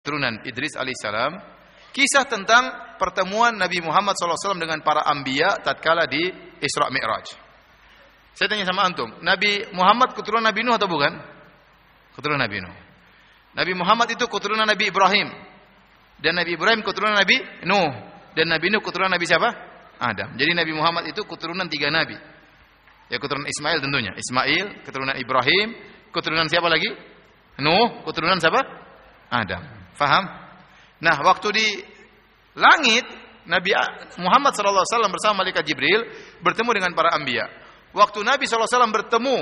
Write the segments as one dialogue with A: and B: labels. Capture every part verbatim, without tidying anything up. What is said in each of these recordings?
A: keturunan Idris alaihissalam, kisah tentang pertemuan Nabi Muhammad shallallahu alaihi wasallam dengan para anbiya tatkala di Isra Mi'raj. Saya tanya sama antum, Nabi Muhammad keturunan Nabi Nuh atau bukan? Keturunan Nabi Nuh. Nabi Muhammad itu keturunan Nabi Ibrahim, dan Nabi Ibrahim keturunan Nabi Nuh, dan Nabi Nuh keturunan Nabi siapa? Adam. Jadi Nabi Muhammad itu keturunan tiga nabi. Ya, keturunan Ismail tentunya. Ismail, keturunan Ibrahim, keturunan siapa lagi? Nuh, keturunan siapa? Adam. Faham? Nah, waktu di langit, Nabi Muhammad shallallahu alaihi wasallam bersama malaikat Jibril bertemu dengan para anbiya. Waktu Nabi shallallahu alaihi wasallam bertemu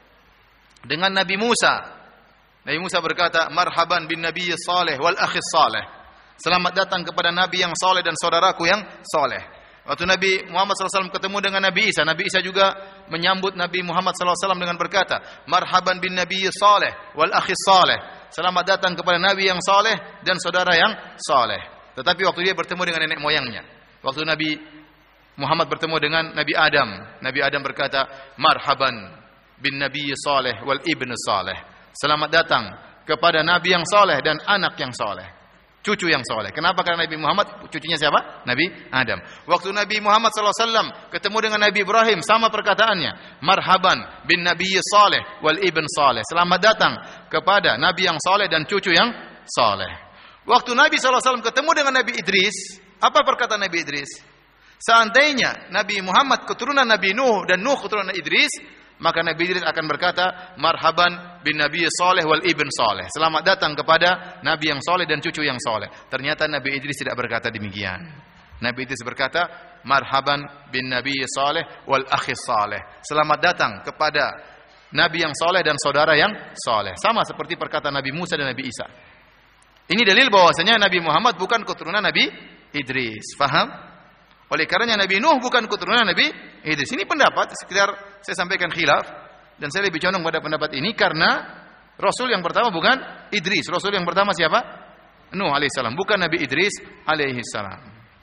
A: dengan Nabi Musa, Nabi Musa berkata, "Marhaban bin nabiyyi salih wal akhis salih." Selamat datang kepada nabi yang saleh dan saudaraku yang saleh. Waktu Nabi Muhammad shallallahu alaihi wasallam ketemu dengan Nabi Isa, Nabi Isa juga menyambut Nabi Muhammad shallallahu alaihi wasallam dengan berkata, "Marhaban bin nabiyyi salih wal akhis salih." Selamat datang kepada nabi yang saleh dan saudara yang saleh. Tetapi waktu dia bertemu dengan nenek moyangnya, waktu Nabi Muhammad bertemu dengan Nabi Adam, Nabi Adam berkata, "Marhaban bin nabiyyi salih wal ibn salih." Selamat datang kepada nabi yang saleh dan anak yang saleh, cucu yang soleh. Kenapa? Karena Nabi Muhammad cucunya siapa? Nabi Adam. Waktu Nabi Muhammad shallallahu alaihi wasallam ketemu dengan Nabi Ibrahim, sama perkataannya, "Marhaban bin nabiyyi salih wal ibn salih." Selamat datang kepada nabi yang soleh dan cucu yang soleh. Waktu Nabi shallallahu alaihi wasallam ketemu dengan Nabi Idris, apa perkataan Nabi Idris? Seandainya Nabi Muhammad keturunan Nabi Nuh dan Nuh keturunan Idris, maka Nabi Idris akan berkata, "Marhaban bin nabiyyi salih wal ibn salih." Selamat datang kepada nabi yang saleh dan cucu yang saleh. Ternyata Nabi Idris tidak berkata demikian. Nabi Idris berkata, "Marhaban bin nabiyyi salih wal akhis salih." Selamat datang kepada nabi yang saleh dan saudara yang saleh. Sama seperti perkataan Nabi Musa dan Nabi Isa. Ini dalil bahwasanya Nabi Muhammad bukan keturunan Nabi Idris. Faham? Oleh karenanya Nabi Nuh bukan keturunan Nabi Idris. Ini pendapat, sekedar saya sampaikan khilaf, dan saya lebih condong pada pendapat ini karena Rasul yang pertama bukan Idris. Rasul yang pertama siapa? Nuh alaihissalam, bukan Nabi Idris alaihissalam.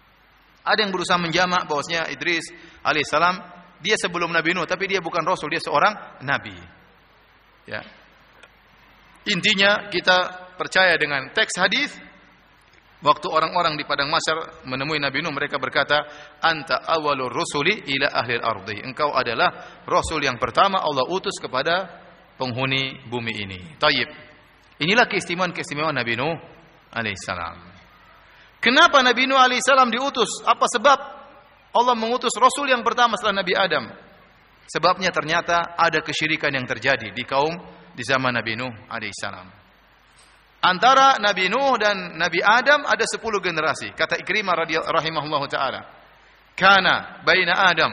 A: Ada yang berusaha menjamak bahwasanya Idris alaihissalam dia sebelum Nabi Nuh, tapi dia bukan Rasul, dia seorang Nabi. Ya. Intinya kita percaya dengan teks hadis. Waktu orang-orang di padang mahsyar menemui Nabi Nuh, mereka berkata, "Anta awwalur rusuli ila ahlil ardi." Engkau adalah rasul yang pertama Allah utus kepada penghuni bumi ini. Tayyib. Inilah keistimewaan-keistimewaan Nabi Nuh alaihissalam. Kenapa Nabi Nuh alaihissalam diutus? Apa sebab Allah mengutus rasul yang pertama setelah Nabi Adam? Sebabnya ternyata ada kesyirikan yang terjadi di kaum di zaman Nabi Nuh alaihissalam. Antara Nabi Nuh dan Nabi Adam ada sepuluh generasi. Kata Ikrimah rahimahullah ta'ala, "Kana baina Adam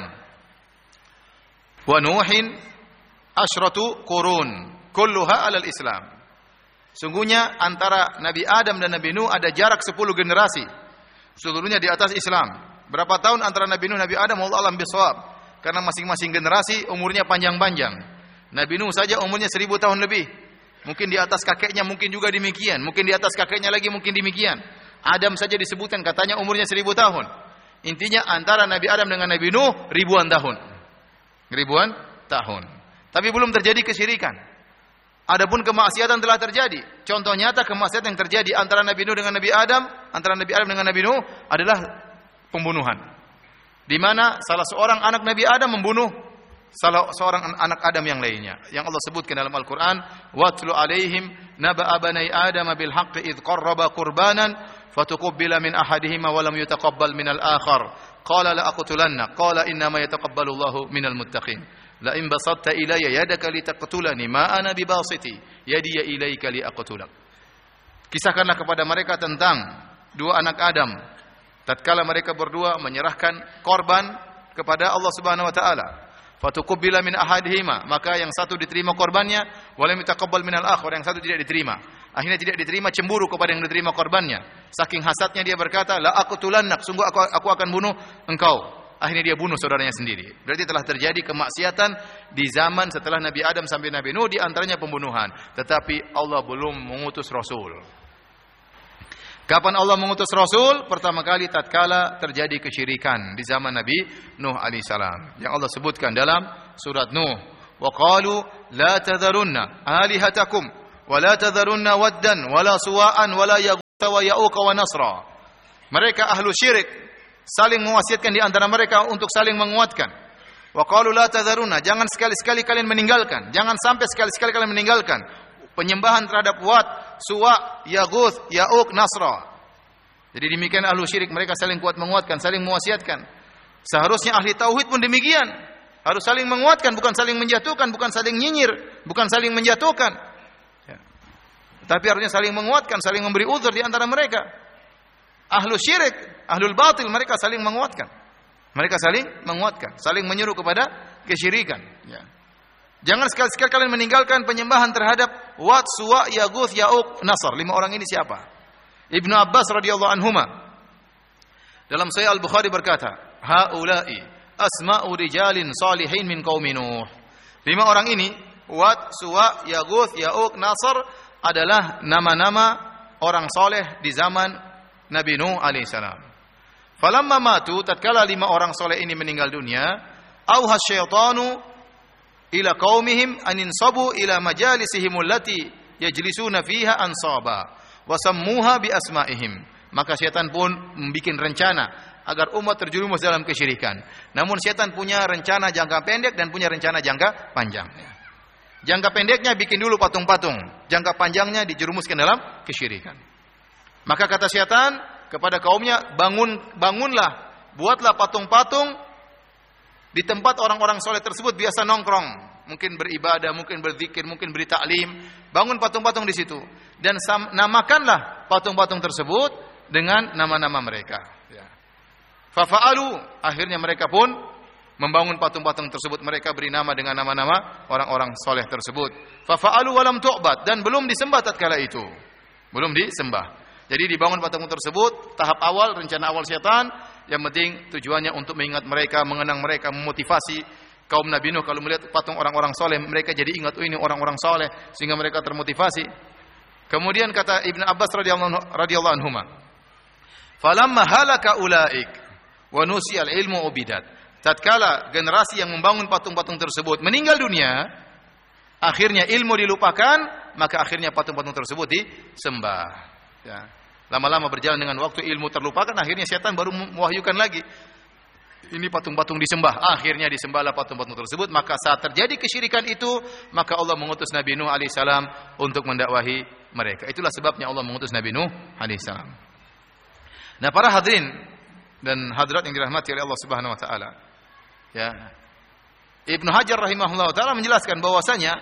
A: wa Nuhin asyratu qurun kulluha alal Islam." Sungguhnya antara Nabi Adam dan Nabi Nuh ada jarak sepuluh generasi, seluruhnya di atas Islam. Berapa tahun antara Nabi Nuh dan Nabi Adam? Wallahu a'lam bishawab. Karena masing-masing generasi umurnya panjang-panjang. Nabi Nuh saja umurnya seribu tahun lebih. Mungkin di atas kakeknya, mungkin juga demikian. Mungkin di atas kakeknya lagi, mungkin demikian. Adam saja disebutkan katanya umurnya seribu tahun. Intinya antara Nabi Adam dengan Nabi Nuh ribuan tahun. Ribuan tahun. Tapi belum terjadi kesyirikan. Adapun kemaksiatan telah terjadi. Contoh nyata kemaksiatan yang terjadi antara Nabi Nuh dengan Nabi Adam, antara Nabi Adam dengan Nabi Nuh adalah pembunuhan. Di mana salah seorang anak Nabi Adam membunuh salah seorang anak Adam yang lainnya, yang Allah sebutkan dalam Al-Quran, "Watlu alaihim naba'a bani Adam bil haqqi idh qarraba qurbanan fatuqabbala min ahadihima wa lam yutaqabbal min al-akhar qala la aqtulanna qala inna ma yataqabbalu Allahu minal muttaqin la in basatta ilayya yadaka litaqtulani ma ana bibasiti yadiya ilayka liaqtulak." Kisahkanlah kepada mereka tentang dua anak Adam tatkala mereka berdua menyerahkan korban kepada Allah Subhanahu wa taala. Fatuqabbala min ahadihima, maka yang satu diterima korbannya, walam yutaqabbal minal akhar, yang satu tidak diterima. Akhirnya tidak diterima, cemburu kepada yang diterima korbannya. Saking hasadnya dia berkata, "La aqtulannak, sungguh aku aku akan bunuh engkau." Akhirnya dia bunuh saudaranya sendiri. Berarti telah terjadi kemaksiatan di zaman setelah Nabi Adam sampai Nabi Nuh, di antaranya pembunuhan. Tetapi Allah belum mengutus rasul. Kapan Allah mengutus Rasul? Pertama kali tatkala terjadi kesyirikan di zaman Nabi Nuh alaihissalam, yang Allah sebutkan dalam surat Nuh. Wa qalu la tadharunna alihatakum wa la tadharunna waddan wa la suwa'an wa la wa Ya'uq wa Nasra. Mereka ahlu syirik, saling mewasiatkan di antara mereka untuk saling menguatkan. Wa qalu la tadharuna, jangan sekali-sekali kalian meninggalkan, jangan sampai sekali-sekali kalian meninggalkan penyembahan terhadap Wat, Suwa, Yaguth, Ya'uq, Nasra. Jadi demikian ahlu syirik, mereka saling kuat menguatkan, saling mewasiatkan. Seharusnya ahli tauhid pun demikian, harus saling menguatkan, bukan saling menjatuhkan, bukan saling nyinyir, bukan saling menjatuhkan. Ya. Tapi harusnya saling menguatkan, saling memberi uzur di antara mereka. Ahlu syirik, ahlul batil, mereka saling menguatkan. Mereka saling menguatkan, saling menyuruh kepada kesyirikan. Ya. Jangan sekali-sekali kalian meninggalkan penyembahan terhadap Wat, Suwa, Yaguth, Ya'uq, Nasr. Lima orang ini siapa? Ibnu Abbas radhiyallahu anhuma dalam Sahih Al-Bukhari berkata, haula'i asma'u rijalin salihin min qaumi Nuh. Lima orang ini, Wat, Suwa, Yaguth, Ya'uq, Nasr, adalah nama-nama orang soleh di zaman Nabi Nuh alaihissalam. Falamma matu, tatkala lima orang soleh ini meninggal dunia, auha syaitanu ila qaumihim an insabu ila majalisihim allati yajlisuna fiha ansaba wa sammuha bi asma'ihim. Maka syaitan pun membuat rencana agar umat terjerumus dalam kesyirikan. Namun syaitan punya rencana jangka pendek dan punya rencana jangka panjang. Jangka pendeknya bikin dulu patung-patung, jangka panjangnya dijerumuskan dalam kesyirikan. Maka kata syaitan kepada kaumnya, bangun bangunlah, buatlah patung-patung di tempat orang-orang soleh tersebut biasa nongkrong, mungkin beribadah, mungkin berzikir, mungkin beri taklim. Bangun patung-patung di situ dan sam- namakanlah patung-patung tersebut dengan nama-nama mereka. Ya. Fafa'alu, akhirnya mereka pun membangun patung-patung tersebut. Mereka beri nama dengan nama-nama orang-orang soleh tersebut. Fafa'alu walam tu'bad, dan belum disembah tatkala itu. Belum disembah. Jadi dibangun patung tersebut, tahap awal, rencana awal syaitan, yang penting tujuannya untuk mengingat mereka, mengenang mereka, memotivasi kaum Nabi Nuh. Kalau melihat patung orang-orang soleh, mereka jadi ingat, oh ini orang-orang soleh, sehingga mereka termotivasi. Kemudian kata Ibnu Abbas radhiyallahu anhu, falamma halaka ulaik wa nusiyal ilmu ubidat. Tatkala generasi yang membangun patung-patung tersebut meninggal dunia, akhirnya ilmu dilupakan, maka akhirnya patung-patung tersebut disembah. Ya. Lama-lama berjalan dengan waktu, ilmu terlupakan, akhirnya setan baru mewahyukan lagi. Ini patung-patung disembah. Akhirnya disembahlah patung-patung tersebut. Maka saat terjadi kesyirikan itu, maka Allah mengutus Nabi Nuh alaihissalam untuk mendakwahi mereka. Itulah sebabnya Allah mengutus Nabi Nuh alaihissalam. Nah, para hadirin dan hadirat yang dirahmati oleh Allah Subhanahu wa taala. Ya. Ibnu Hajar rahimahullah taala menjelaskan bahwasanya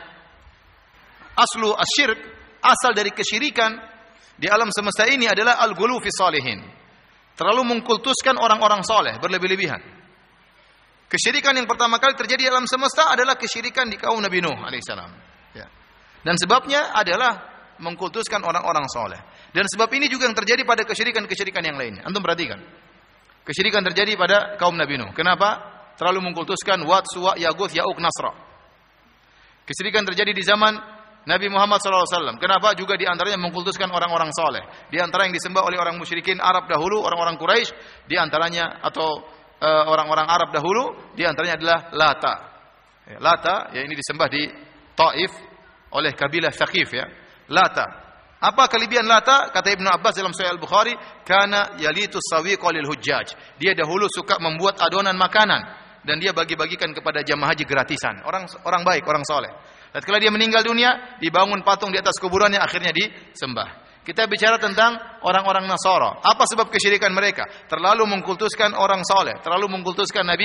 A: aslu asyirk, asal dari kesyirikan di alam semesta ini adalah al-ghulu fi salihin. Terlalu mengkultuskan orang-orang soleh, berlebih-lebihan. Kesyirikan yang pertama kali terjadi di alam semesta adalah kesyirikan di kaum Nabi Nuh alaihissalam. Ya. Dan sebabnya adalah mengkultuskan orang-orang soleh. Dan sebab ini juga yang terjadi pada kesyirikan-kesyirikan yang lainnya. Antum perhatikan. Kesyirikan terjadi pada kaum Nabi Nuh. Kenapa? Terlalu mengkultuskan Wat, Suwa, Yaguth, Ya'uq, Nasra. Kesyirikan terjadi di zaman Nabi Muhammad shallallahu alaihi wasallam. Kenapa? Juga di antaranya mengkultuskan orang-orang soleh. Di antara yang disembah oleh orang musyrikin Arab dahulu, orang-orang Quraisy, di antaranya atau uh, orang-orang Arab dahulu, di antaranya adalah Lata. Ya, Lata, ya ini disembah di Taif oleh kabilah Thaqif, ya. Lata. Apa kelebihan Lata? Kata Ibnu Abbas dalam Sahih Al-Bukhari, kana yalitu sawiqa lil hujjaj. Dia dahulu suka membuat adonan makanan dan dia bagi-bagikan kepada jamaah haji gratisan. Orang orang baik, orang soleh. Tatkala dia meninggal dunia, dibangun patung di atas kuburannya, akhirnya disembah. Kita bicara tentang orang-orang Nasara. Apa sebab kesyirikan mereka? Terlalu mengkultuskan orang soleh, terlalu mengkultuskan Nabi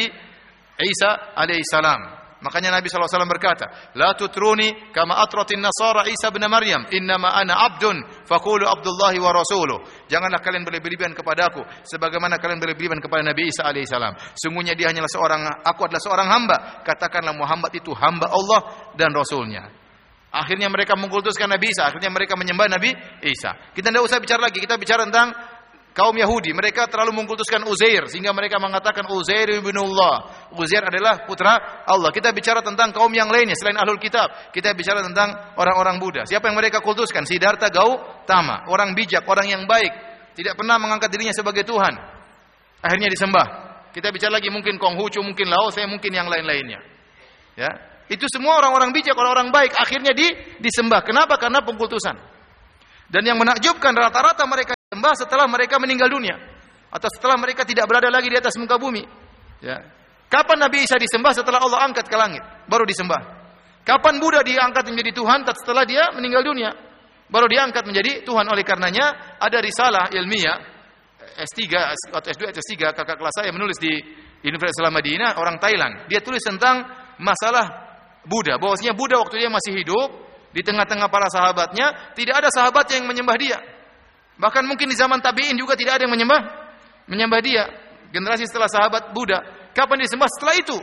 A: Isa alaihissalam. Makanya Nabi shallallahu alaihi wasallam berkata, La tutruni kama atratin Nasara Isa bin Maryam, innama ana abdun, faqulu abdullahi wa rasuluh. Janganlah kalian berlebihan kepadaku, sebagaimana kalian berlebihan kepada Nabi Isa alaihissalam. Sungguhnya dia hanyalah seorang, aku adalah seorang hamba. Katakanlah Muhammad itu hamba Allah dan Rasulnya. Akhirnya mereka mengkultuskan Nabi Isa, akhirnya mereka menyembah Nabi Isa. Kita tidak usah bicara lagi, kita bicara tentang kaum Yahudi. Mereka terlalu mengkultuskan Uzair, sehingga mereka mengatakan Uzair ibnullah. Uzair adalah putra Allah. Kita bicara tentang kaum yang lainnya selain Ahlul Kitab. Kita bicara tentang orang-orang Buddha. Siapa yang mereka kultuskan? Siddhartha Gautama, orang bijak, orang yang baik, tidak pernah mengangkat dirinya sebagai Tuhan. Akhirnya disembah. Kita bicara lagi mungkin Konghucu, mungkin Lao Tse, mungkin yang lain-lainnya. Ya, itu semua orang-orang bijak, orang-orang baik, akhirnya di, disembah. Kenapa? Karena pengkultusan. Dan yang menakjubkan, rata-rata mereka sembah setelah mereka meninggal dunia atau setelah mereka tidak berada lagi di atas muka bumi. Ya. Kapan Nabi Isa disembah? Setelah Allah angkat ke langit, baru disembah. Kapan Buddha diangkat menjadi Tuhan? Setelah dia meninggal dunia, baru diangkat menjadi Tuhan. Oleh karenanya ada risalah ilmiah S tiga atau S dua atau S tiga, kakak kelas saya menulis di Universitas Islam Madinah, orang Thailand. Dia tulis tentang masalah Buddha, bahwasanya Buddha waktu dia masih hidup di tengah-tengah para sahabatnya, tidak ada sahabat yang menyembah dia. Bahkan mungkin di zaman tabi'in juga tidak ada yang menyembah menyembah dia. Generasi setelah sahabat Buddha, kapan disembah? Setelah itu.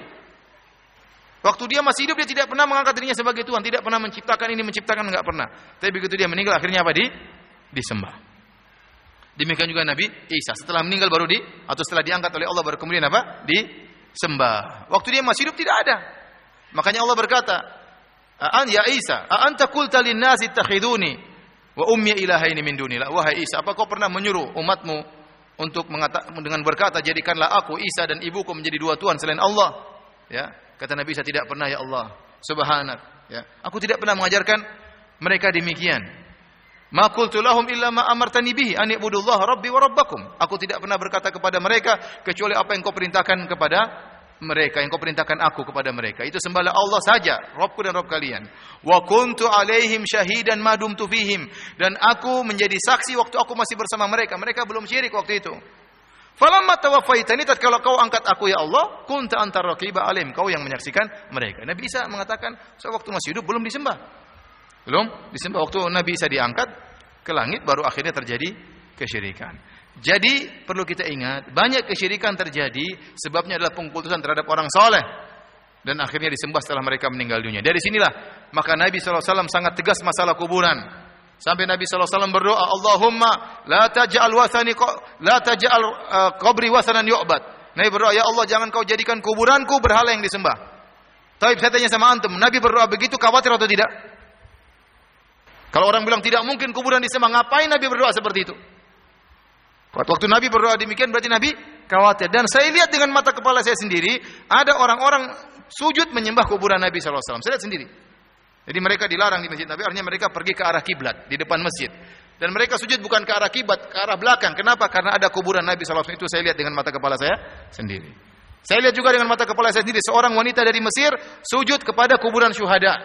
A: Waktu dia masih hidup dia tidak pernah mengangkat dirinya sebagai Tuhan, tidak pernah menciptakan ini, menciptakan, enggak pernah. Tapi begitu dia meninggal akhirnya apa? Di disembah. Demikian juga Nabi Isa, setelah meninggal baru di atau setelah diangkat oleh Allah baru kemudian apa? Disembah. Waktu dia masih hidup tidak ada. Makanya Allah berkata, "An ya Isa, a anta qulta lin-nasi ittakhiduni wa ummi ilahaini min dunillah." Wahai Isa, apa kau pernah menyuruh umatmu untuk mengata, dengan berkata, "Jadikanlah aku Isa dan ibuku menjadi dua tuhan selain Allah?" Ya, kata Nabi Isa, "Tidak pernah ya Allah. Subhanak." Ya, aku tidak pernah mengajarkan mereka demikian. "Ma qultu lahum illa ma amartani bihi an ibudullaha rabbi wa rabbakum." Aku tidak pernah berkata kepada mereka kecuali apa yang kau perintahkan kepada mereka, yang kau perintahkan aku kepada mereka. Itu sembahlah Allah saja, Rabbku dan Rabb kalian. Wa kuntu alaihim syahidan ma dumtu fihim. Dan aku menjadi saksi waktu aku masih bersama mereka. Mereka belum syirik waktu itu. Falamma tawaffaitani, tatkala kau angkat aku ya Allah, kunta antar raqiba alim, kau yang menyaksikan mereka. Nabi Isa mengatakan, so, waktu masih hidup belum disembah. Belum disembah. Waktu Nabi Isa diangkat ke langit baru akhirnya terjadi kesyirikan. Jadi perlu kita ingat, banyak kesyirikan terjadi sebabnya adalah pengkultusan terhadap orang soleh dan akhirnya disembah setelah mereka meninggal dunia. Dari sinilah maka Nabi shallallahu alaihi wasallam sangat tegas masalah kuburan. Sampai Nabi shallallahu alaihi wasallam berdoa, "Allahumma la taj'al wathani la taj'al uh, qabri wathanan yu'bad." Nabi berdoa, "Ya Allah, jangan kau jadikan kuburanku berhala yang disembah." Tapi saya tanya sama antum, Nabi berdoa begitu khawatir atau tidak? Kalau orang bilang tidak mungkin kuburan disembah, ngapain Nabi berdoa seperti itu? Waktu Nabi berdoa demikian berarti Nabi khawatir. Dan saya lihat dengan mata kepala saya sendiri, ada orang-orang sujud menyembah kuburan Nabi shallallahu alaihi wasallam. Saya lihat sendiri. Jadi mereka dilarang di masjid Nabi, artinya mereka pergi ke arah kiblat di depan masjid. Dan mereka sujud bukan ke arah kiblat, ke arah belakang. Kenapa? Karena ada kuburan Nabi shallallahu alaihi wasallam. Itu saya lihat dengan mata kepala saya sendiri. Saya lihat juga dengan mata kepala saya sendiri, seorang wanita dari Mesir sujud kepada kuburan syuhada.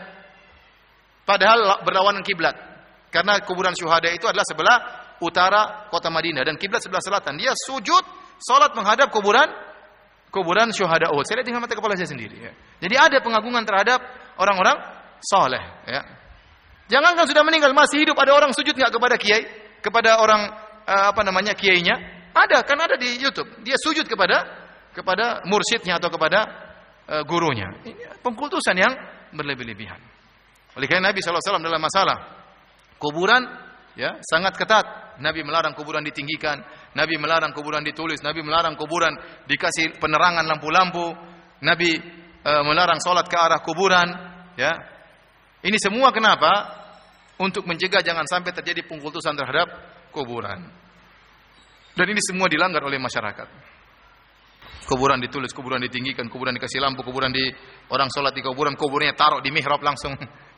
A: Padahal berlawanan kiblat. Karena kuburan syuhada itu adalah sebelah utara kota Madinah dan kiblat sebelah selatan. Dia sujud salat menghadap kuburan kuburan syuhada Uhud. Saya lihat dengan mata kepala saya sendiri ya. Jadi ada pengagungan terhadap orang-orang saleh ya. Jangankan sudah meninggal, masih hidup ada orang sujud enggak kepada kiai, kepada orang uh, apa namanya kiainya? Ada, kan ada di YouTube. Dia sujud kepada kepada mursyidnya atau kepada uh, gurunya. Ini pengkultusan yang berlebih-lebihan. Oleh karena Nabi sallallahu alaihi wasallam dalam masalah kuburan ya sangat ketat. Nabi melarang kuburan ditinggikan, Nabi melarang kuburan ditulis, Nabi melarang kuburan dikasih penerangan lampu-lampu, Nabi e, melarang salat ke arah kuburan, ya. Ini semua kenapa? Untuk mencegah jangan sampai terjadi pengkultusan terhadap kuburan. Dan ini semua dilanggar oleh masyarakat. Kuburan ditulis, kuburan ditinggikan, kuburan dikasih lampu, kuburan di orang salat di kuburan, kuburnya taruh di mihrab langsung.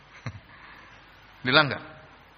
A: Dilanggar.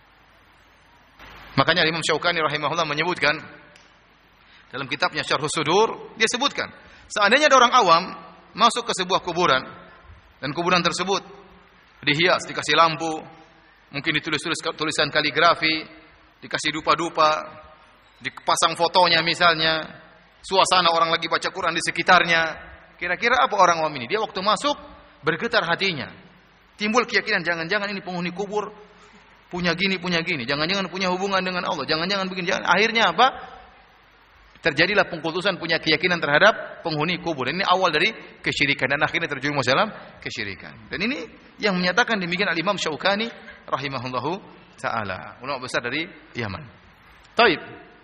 A: Makanya Imam Syaukani rahimahullah menyebutkan dalam kitabnya Syarhus Sudur, dia sebutkan, seandainya ada orang awam masuk ke sebuah kuburan dan kuburan tersebut dihias, dikasih lampu, mungkin ditulis-tulis tulisan kaligrafi, dikasih dupa-dupa, dipasang fotonya misalnya, suasana orang lagi baca Quran di sekitarnya, kira-kira apa orang awam ini? Dia waktu masuk bergetar hatinya, timbul keyakinan jangan-jangan ini penghuni kubur punya gini, punya gini. Jangan-jangan punya hubungan dengan Allah. Jangan-jangan begini. Jangan. Akhirnya apa? Terjadilah pengkultusan, punya keyakinan terhadap penghuni kubur. Ini awal dari kesyirikan. Dan akhirnya terjerumus dalam kesyirikan. Dan ini yang menyatakan demikian Al-Imam Syaukani rahimahullahu ta'ala. Ulama besar dari Yaman. Taib.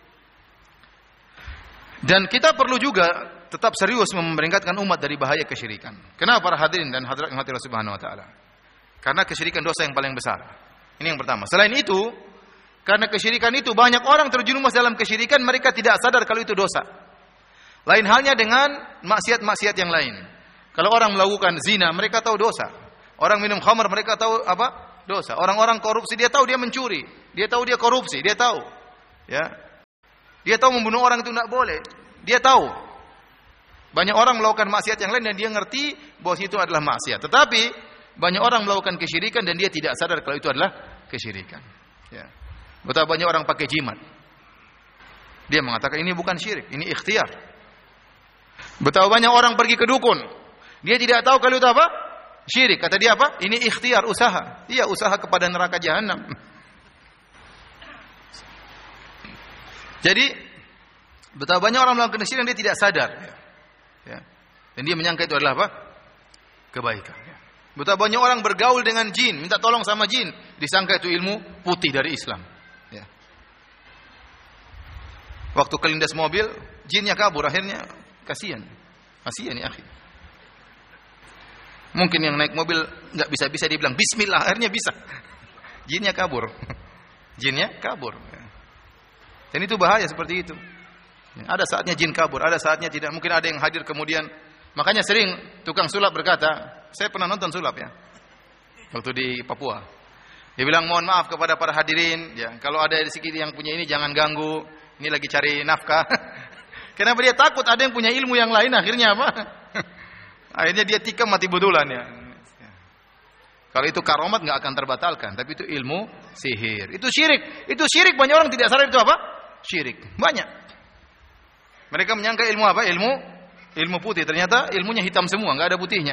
A: Dan kita perlu juga tetap serius memperingatkan umat dari bahaya kesyirikan. Kenapa para hadirin dan hadirat yang hati Allah Subhanahu wa taala? Karena kesyirikan dosa yang paling besar. Ini yang pertama. Selain itu, karena kesyirikan itu banyak orang terjerumus dalam kesyirikan, mereka tidak sadar kalau itu dosa. Lain halnya dengan maksiat-maksiat yang lain. Kalau orang melakukan zina, mereka tahu dosa. Orang minum khamar, mereka tahu apa? Dosa. Orang-orang korupsi, dia tahu dia mencuri. Dia tahu dia korupsi, dia tahu. Ya. Dia tahu membunuh orang itu tidak boleh. Dia tahu. Banyak orang melakukan maksiat yang lain dan dia ngerti bahwa itu adalah maksiat. Tetapi banyak orang melakukan kesyirikan dan dia tidak sadar kalau itu adalah kesyirikan. Ya. Betapa banyak orang pakai jimat. Dia mengatakan ini bukan syirik, ini ikhtiar. Betapa banyak orang pergi ke dukun. Dia tidak tahu kalau itu apa? Syirik. Kata dia apa? Ini ikhtiar, usaha. Iya, usaha kepada neraka jahanam. Jadi betapa banyak orang melakukan kesyirikan dia tidak sadar. Ya. Dan dia menyangka itu adalah apa? Kebaikan. Ya. Betapa banyak orang bergaul dengan jin, minta tolong sama jin, disangka itu ilmu putih dari Islam. Ya. Waktu kelindas mobil, jinnya kabur, akhirnya kasihan. Kasihan ya akhi. Mungkin yang naik mobil nggak bisa-bisa dia bilang bismillah, akhirnya bisa. Jinnya kabur. Jinnya kabur. Dan itu bahaya seperti itu. Ada saatnya jin kabur, ada saatnya tidak. Mungkin ada yang hadir kemudian. Makanya sering tukang sulap berkata, saya pernah nonton sulap ya, waktu di Papua. Dia bilang mohon maaf kepada para hadirin, ya kalau ada di sini yang punya ini jangan ganggu. Ini lagi cari nafkah. Kenapa dia takut ada yang punya ilmu yang lain? Akhirnya apa? Akhirnya dia tikam mati betulan ya. Kalau itu karomat nggak akan terbatalkan, tapi itu ilmu sihir. Itu syirik. Itu syirik, banyak orang tidak sadar itu apa? Syirik. Banyak. Mereka menyangka ilmu apa? Ilmu ilmu putih. Ternyata ilmunya hitam semua, nggak ada putihnya.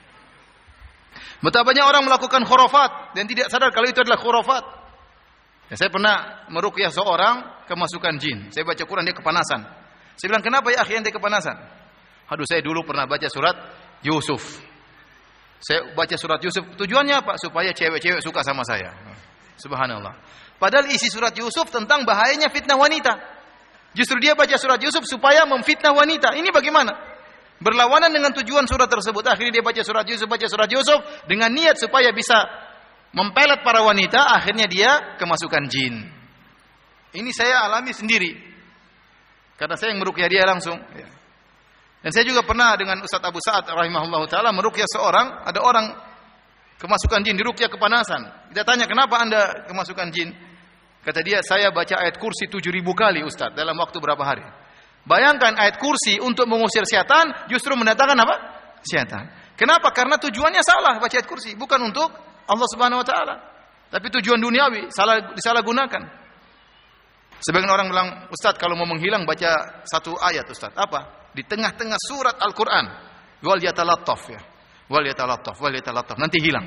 A: Betapa banyak orang melakukan khurafat dan tidak sadar kalau itu adalah khurafat. Ya, saya pernah meruqyah seorang kemasukan jin. Saya baca Quran dia kepanasan. Saya bilang, "Kenapa ya akhi ente kepanasan?" "Aduh, saya dulu pernah baca surat Yusuf. Saya baca surat Yusuf, tujuannya apa? Supaya cewek-cewek suka sama saya." Subhanallah. Padahal isi surat Yusuf tentang bahayanya fitnah wanita. Justru dia baca surat Yusuf supaya memfitnah wanita. Ini bagaimana? Berlawanan dengan tujuan surat tersebut. Akhirnya dia baca surat Yusuf, baca surat Yusuf dengan niat supaya bisa mempelet para wanita. Akhirnya dia kemasukan jin. Ini saya alami sendiri. Karena saya yang meruqyah dia langsung. Dan saya juga pernah dengan Ustaz Abu Sa'ad rahimahullah ta'ala meruqyah seorang. Ada orang kemasukan jin, diruqyah kepanasan. Kita tanya, kenapa anda kemasukan jin? Kata dia, saya baca ayat kursi tujuh ribu kali Ustaz dalam waktu berapa hari. Bayangkan ayat kursi untuk mengusir setan justru mendatangkan apa? Setan. Kenapa? Karena tujuannya salah baca ayat kursi, bukan untuk Allah Subhanahu wa taala. Tapi tujuan duniawi salah disalahgunakan. Sebagian orang bilang, Ustaz kalau mau menghilang baca satu ayat Ustaz. Apa? Di tengah-tengah surat Al-Qur'an. Wal yatalattaf ya. Wal yatalattaf, wal yatalattaf. Nanti hilang.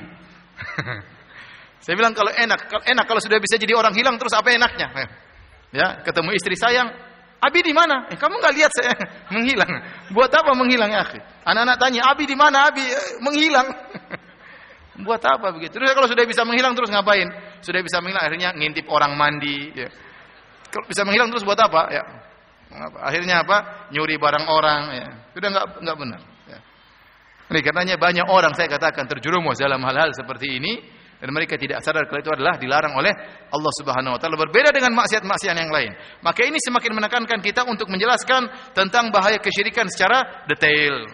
A: Saya bilang kalau enak, kalau enak kalau sudah bisa jadi orang hilang terus apa enaknya? Ya, ketemu istri sayang, Abi di mana? Eh, kamu nggak lihat saya menghilang. Buat apa menghilang ya, akhi? Anak-anak tanya, Abi di mana? Abi eh, menghilang. Buat apa begitu? Terus kalau sudah bisa menghilang terus ngapain? Sudah bisa menghilang akhirnya ngintip orang mandi. Ya. Kalau bisa menghilang terus buat apa? Ya. Akhirnya apa? Nyuri barang orang. Ya. Sudah nggak nggak benar. Ya. Ini karenanya banyak orang saya katakan terjerumus dalam hal-hal seperti ini. Dan mereka tidak sadar kalau itu adalah dilarang oleh Allah Subhanahu wa taala, berbeda dengan maksiat-maksiat yang lain. Maka ini semakin menekankan kita untuk menjelaskan tentang bahaya kesyirikan secara detail.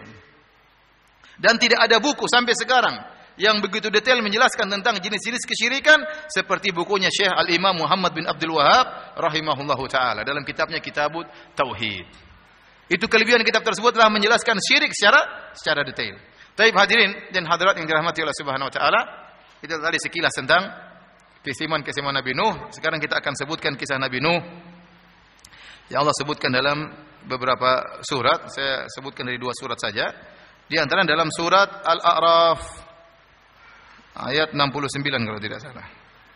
A: Dan tidak ada buku sampai sekarang yang begitu detail menjelaskan tentang jenis-jenis kesyirikan seperti bukunya Syekh Al-Imam Muhammad bin Abdul Wahhab rahimahullahu taala dalam kitabnya Kitabut Tauhid. Itu kelebihan kitab tersebut telah menjelaskan syirik secara secara detail. Taib hadirin dan hadirat yang dirahmati Allah Subhanahu wa taala, itu tadi sekilas tentang keistimewaan-keistimewaan Nabi Nuh. Sekarang kita akan sebutkan kisah Nabi Nuh yang Allah sebutkan dalam beberapa surat. Saya sebutkan dari dua surat saja. Di antara dalam surat Al-A'raf ayat enam puluh sembilan kalau tidak salah.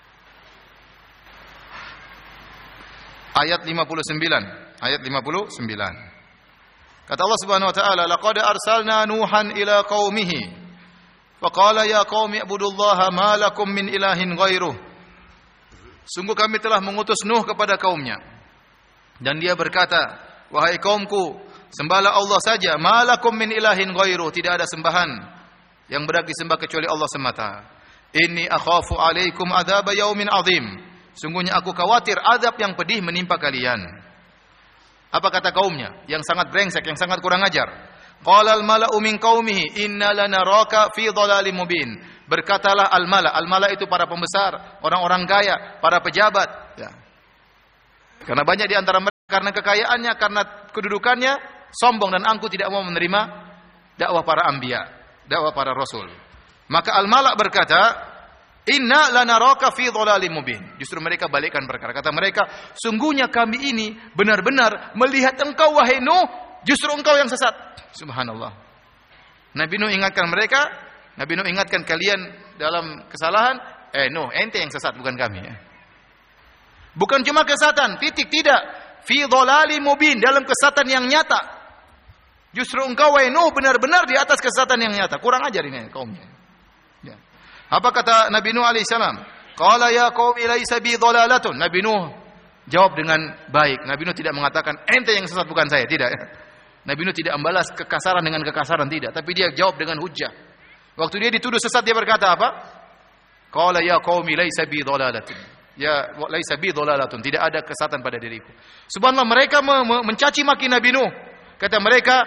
A: Ayat lima puluh sembilan, ayat lima puluh sembilan. Kata Allah Subhanahu wa taala, "Laqad arsalna Nuhan ila qaumihi faqala ya qaumi ibudullaha ma lakum min ilahin ghairuh." Sungguh kami telah mengutus Nuh kepada kaumnya dan dia berkata, "Wahai kaumku, sembahlah Allah saja, ma lakum min ilahin ghairuh." Tidak ada sembahan yang berhak disembah kecuali Allah semata. "Inni akhafu alaikum adzab yaumin azim." Sungguhnya aku khawatir azab yang pedih menimpa kalian. Apa kata kaumnya yang sangat brengsek, yang sangat kurang ajar? Qala al-mala'u min qaumihi inna lanaraka fi dhalalim mubin. Berkatalah al-mala', al-mala' itu para pembesar, orang-orang kaya, para pejabat, ya. Karena banyak di antara mereka karena kekayaannya, karena kedudukannya, sombong dan angkuh tidak mau menerima dakwah para anbiya, dakwah para rasul. Maka Al-Malak berkata, "Inna lanaraka fi dhalalim mubin." Justru mereka balikkan perkara. Kata mereka, "Sungguhnya kami ini benar-benar melihat engkau wahai Nuh, justru engkau yang sesat." Subhanallah. Nabi Nuh ingatkan mereka, Nabi Nuh ingatkan kalian dalam kesalahan, eh Nuh, ente yang sesat bukan kami ya. Bukan cuma kesatan, titik, tidak. Fi dhalalim mubin, dalam kesatan yang nyata. Justru engkau wahai Nuh benar-benar di atas kesatan yang nyata. Kurang ajar ini kaumnya. Ya. Apa kata Nabi Nuh alaihissalam? Qala ya qaumi laisa bi dhalalatun. Nabi Nuh jawab dengan baik. Nabi Nuh tidak mengatakan ente yang sesat bukan saya, tidak. Nabi Nuh tidak membalas kekasaran dengan kekasaran, tidak, tapi dia jawab dengan hujjah. Waktu dia dituduh sesat dia berkata apa? Qala ya qaumi laisa bi dhalalatun. Ya laisa bi dhalalatun, tidak ada kesesatan pada diriku. Subhanallah, mereka mencaci maki Nabi Nuh. Kata mereka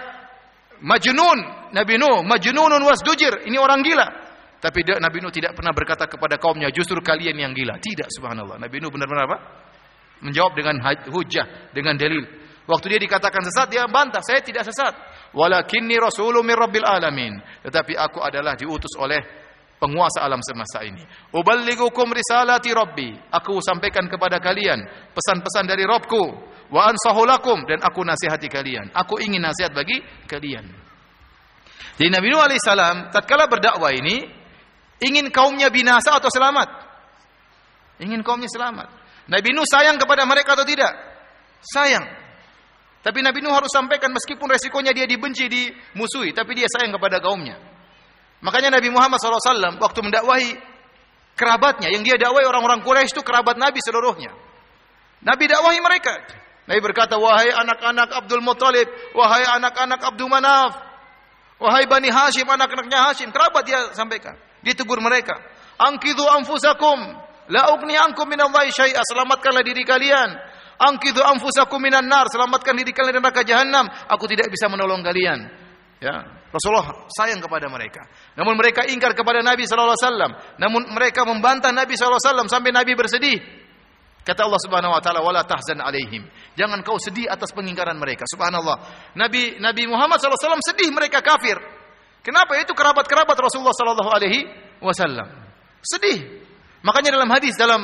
A: majnun, Nabi Nuh majnunun wasdujir, ini orang gila. Tapi dia, Nabi Nuh tidak pernah berkata kepada kaumnya justru kalian yang gila. Tidak, subhanallah. Nabi Nuh benar-benar apa? Menjawab dengan hujjah, dengan dalil. Waktu dia dikatakan sesat, dia bantah, saya tidak sesat. Walakinni rasulun min rabbil alamin. Tetapi aku adalah diutus oleh penguasa alam semesta ini. Uballigukum risalati rabbi. Aku sampaikan kepada kalian pesan-pesan dari Rabbku. Wa ansahu lakum, dan aku nasihati kalian. Aku ingin nasihat bagi kalian. Jadi Nabi Nuh alaihissalam tatkala berdakwah ini ingin kaumnya binasa atau selamat? Ingin kaumnya selamat. Nabi Nuh sayang kepada mereka atau tidak? Sayang. Tapi Nabi Nuh harus sampaikan meskipun resikonya dia dibenci, dimusuhi, tapi dia sayang kepada kaumnya. Makanya Nabi Muhammad shallallahu alaihi wasallam waktu mendakwahi kerabatnya, yang dia dakwahi orang-orang Quraisy itu kerabat Nabi seluruhnya. Nabi dakwahi mereka. Nabi berkata, wahai anak-anak Abdul Muttalib, wahai anak-anak Abdul Manaf, wahai Bani Hashim, anak-anaknya Hashim, kerabat dia sampaikan. Dia tegur mereka. Angkidhu anfusakum, la ugni ankum minallahi syai'a. Selamatkanlah diri kalian. Angkidhu anfusakum minan nar. Selamatkan diri kalian dari neraka jahanam. Aku tidak bisa menolong kalian. Ya, Rasulullah sayang kepada mereka. Namun mereka ingkar kepada Nabi sallallahu alaihi wasallam. Namun mereka membantah Nabi sallallahu alaihi wasallam sampai Nabi bersedih. Kata Allah Subhanahu wa taala, "Wala tahzan alaihim." Jangan kau sedih atas pengingkaran mereka. Subhanallah. Nabi Nabi Muhammad sallallahu alaihi wasallam sedih mereka kafir. Kenapa? Itu kerabat-kerabat Rasulullah sallallahu alaihi wasallam. Sedih. Makanya dalam hadis dalam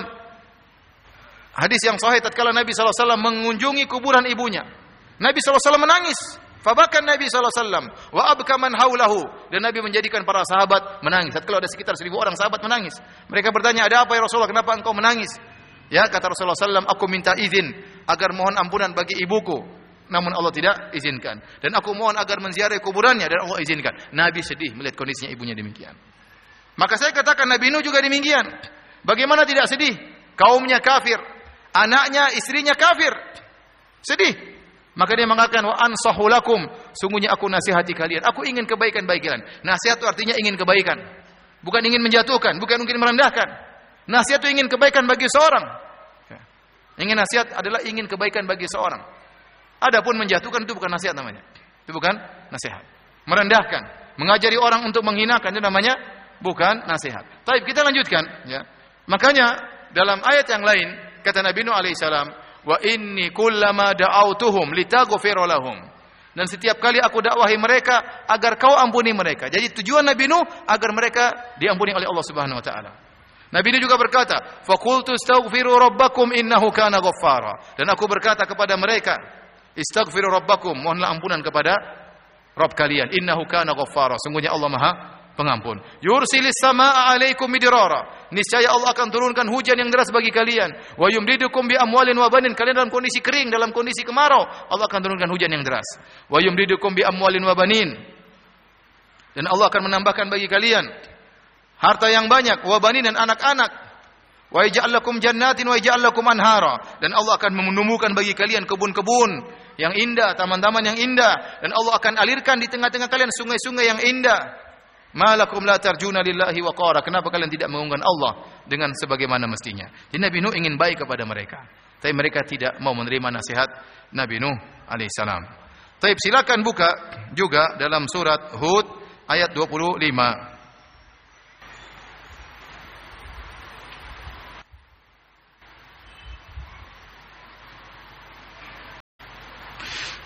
A: hadis yang sahih tatkala Nabi sallallahu alaihi wasallam mengunjungi kuburan ibunya, Nabi sallallahu alaihi wasallam menangis. Fabakan Nabi sallallahu alaihi wasallam wa abka man haulahu, dan Nabi menjadikan para sahabat menangis. Tatkala ada sekitar seribu orang sahabat menangis. Mereka bertanya, "Ada apa ya Rasulullah? Kenapa engkau menangis?" Ya, kata Rasulullah sallallahu alaihi wasallam, "Aku minta izin agar mohon ampunan bagi ibuku, namun Allah tidak izinkan. Dan aku mohon agar menziarahi kuburannya, dan Allah izinkan." Nabi sedih melihat kondisinya ibunya demikian. Maka saya katakan Nabi Nuh juga demikian. Bagaimana tidak sedih? Kaumnya kafir, anaknya, istrinya kafir. Sedih. Maka dia mengatakan, wa ansahu lakum, sungguhnya aku nasihati kalian. Aku ingin kebaikan bagi kalian. Nasihat itu artinya ingin kebaikan. Bukan ingin menjatuhkan, bukan ingin merendahkan. Nasihat itu ingin kebaikan bagi seorang. Ingin nasihat adalah ingin kebaikan bagi seorang. Adapun menjatuhkan itu bukan nasihat namanya. Itu bukan nasihat. Merendahkan, mengajari orang untuk menghinakan itu namanya bukan nasihat. Baik, kita lanjutkan ya. Makanya dalam ayat yang lain kata Nabi Nuh alaihissalam, wa inni kullama da'autuhum litaghfira lahum. Dan setiap kali aku dakwahi mereka agar kau ampuni mereka. Jadi tujuan Nabi Nuh agar mereka diampuni oleh Allah Subhanahu wa taala. Nabi Nuh juga berkata, "Faqultu astaghfiru rabbakum innahu kana ghaffara." Dan aku berkata kepada mereka, "Istaghfiru rabbakum," mohonlah ampunan kepada Rabb kalian. "Innahu kana ghaffara." Sungguhnya Allah Maha Pengampun. "Yursilis samaa'a 'alaikum midrara." Niscaya Allah akan turunkan hujan yang deras bagi kalian. "Wa yumdidukum bi amwalin wa banin." Kalian dalam kondisi kering, dalam kondisi kemarau, Allah akan turunkan hujan yang deras. "Wa yumdidukum bi amwalin wa banin." Dan Allah akan menambahkan bagi kalian harta yang banyak, wa banin, dan anak-anak. "Wa yaj'al lakum jannatin wa yaj'al lakum anhara." Dan Allah akan menumbuhkan bagi kalian kebun-kebun yang indah, taman-taman yang indah, dan Allah akan alirkan di tengah-tengah kalian sungai-sungai yang indah. "Malakum la tarjuna lillahi waqara." Kenapa kalian tidak mengagungkan Allah dengan sebagaimana mestinya? Jadi Nabi Nuh ingin baik kepada mereka, tapi mereka tidak mau menerima nasihat Nabi Nuh alaihissalam. Taib, silakan buka juga dalam surat Hud ayat dua puluh lima.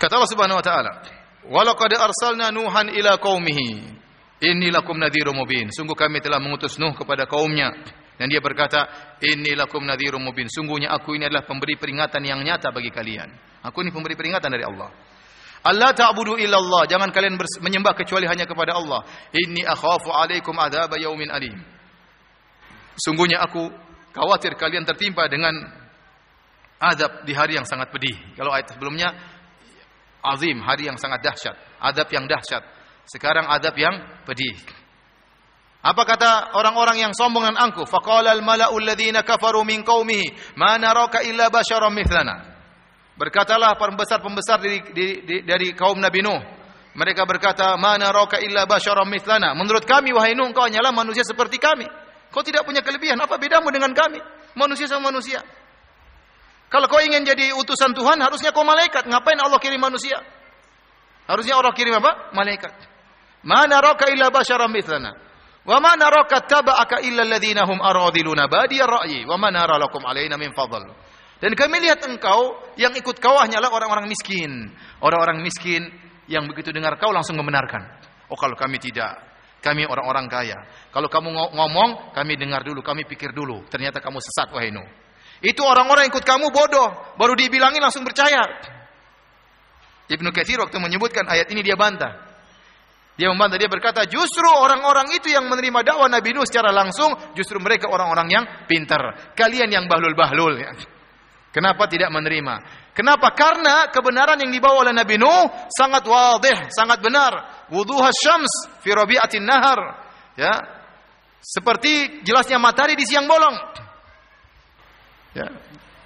A: Kata Allah Subhanahu wa taala, "Wa laqad arsalna Nuhan ila qaumihi, inni lakum nadhirum mubin." Sungguh kami telah mengutus Nuh kepada kaumnya dan dia berkata, "Inni lakum nadhirum mubin." Sungguhnya aku ini adalah pemberi peringatan yang nyata bagi kalian. Aku ini pemberi peringatan dari Allah. Allah ta'budu illallah, jangan kalian menyembah kecuali hanya kepada Allah. Inni akhafu alaikum adzab yaumin alim. Sungguhnya aku khawatir kalian tertimpa dengan azab di hari yang sangat pedih. Kalau ayat sebelumnya azim, hari yang sangat dahsyat, azab yang dahsyat. Sekarang azab yang pedih. Apa kata orang-orang yang sombong dan angkuh? Faqala al-mala'u alladziina kafaru min qaumihi ma naraka illa basyaran mithlana. Berkatalah pembesar-pembesar dari, dari, dari kaum Nabi Nuh. Mereka berkata, "Ma naraka illa basyaran mithlana." Menurut kami wahai Nuh, engkau hanyalah manusia seperti kami. Kau tidak punya kelebihan. Apa bedamu dengan kami? Manusia sama manusia. Kalau kau ingin jadi utusan Tuhan, harusnya kau malaikat. Ngapain Allah kirim manusia? Harusnya Allah kirim apa? Malaikat. "Ma naraka illa basyaran mithlana. Wa ma naraka taba'aka illa alladziina hum aradiluna badiyar ra'yi wa ma nara lakum 'alaina min fadl." Dan kami lihat engkau yang ikut kau hanyalah orang-orang miskin. Orang-orang miskin yang begitu dengar kau langsung membenarkan. Oh, kalau kami tidak. Kami orang-orang kaya. Kalau kamu ngomong, kami dengar dulu, kami pikir dulu. Ternyata kamu sesat, wahai Nuh. Itu orang-orang yang ikut kamu bodoh. Baru dibilangin langsung percaya. Ibnu Katsir waktu menyebutkan ayat ini dia bantah. Dia membantah, dia berkata, justru orang-orang itu yang menerima dakwah Nabi Nuh secara langsung, justru mereka orang-orang yang pintar. Kalian yang bahlul-bahlul. Ya. Kenapa tidak menerima? Kenapa? Karena kebenaran yang dibawa oleh Nabi Nuh sangat wadih, sangat benar. Wuduhas syams fi rabi'atin nahar. Ya. Seperti jelasnya matahari di siang bolong. Ya.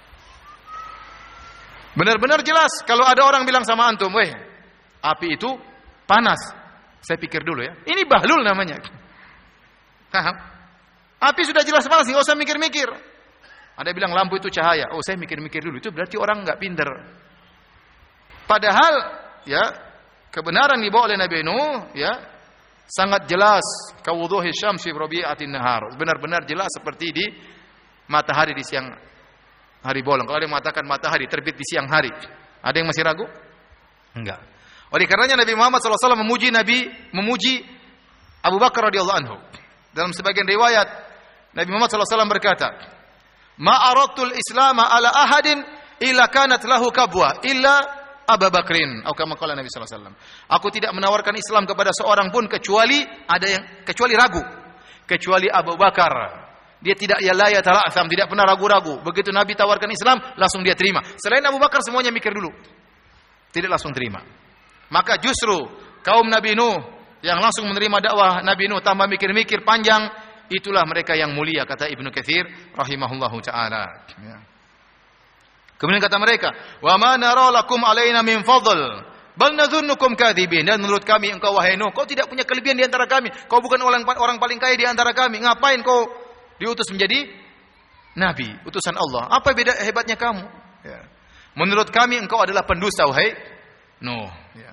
A: Benar-benar jelas. Kalau ada orang bilang sama antum, "Weh, api itu panas." Saya pikir dulu ya. Ini bahlul namanya. Paham? Api sudah jelas panas, enggak usah mikir-mikir. Ada bilang lampu itu cahaya. Oh, saya mikir-mikir dulu. Itu berarti orang enggak pintar. Padahal ya, kebenaran dibawa oleh Nabi Nuh ya sangat jelas. Kawuduhi syamsi fi rabi'atin nahar. Benar-benar jelas seperti di matahari di siang hari bolong. Kalau ada yang mengatakan matahari terbit di siang hari, ada yang masih ragu? Enggak. Oleh karenanya Nabi Muhammad sallallahu alaihi wasallam memuji Nabi, memuji Abu Bakar radhiyallahu anhu. Dalam sebagian riwayat Nabi Muhammad sallallahu alaihi wasallam berkata, "Ma aradtul Islam ala ahadin illa kanat lahu kabwa illa Abu Bakrin." Atau kama qala Nabi sallallahu alaihi wasallam. Aku tidak menawarkan Islam kepada seorang pun kecuali ada yang kecuali ragu. Kecuali Abu Bakar. Dia tidak ya la yatala'tham, tidak pernah ragu-ragu. Begitu Nabi tawarkan Islam, langsung dia terima. Selain Abu Bakar semuanya mikir dulu. Tidak langsung terima. Maka justru kaum Nabi Nuh yang langsung menerima dakwah Nabi Nuh tanpa mikir-mikir panjang, itulah mereka yang mulia, kata Ibnu Katsir rahimahullahu taala. Ya. Kemudian kata mereka, "Wa ma nara lakum alaina min fadl, bal nadhunnukum kadzibin." Dan menurut kami engkau wahai Nuh, kau tidak punya kelebihan di antara kami. Kau bukan orang orang paling kaya di antara kami. Ngapain kau diutus menjadi nabi, utusan Allah? Apa beda hebatnya kamu? Ya. Menurut kami engkau adalah pendusta wahai Nuh. Ya.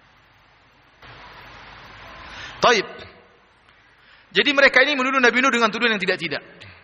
A: Taib. Jadi mereka ini menuduh Nabi Nuh dengan tuduhan yang tidak-tidak.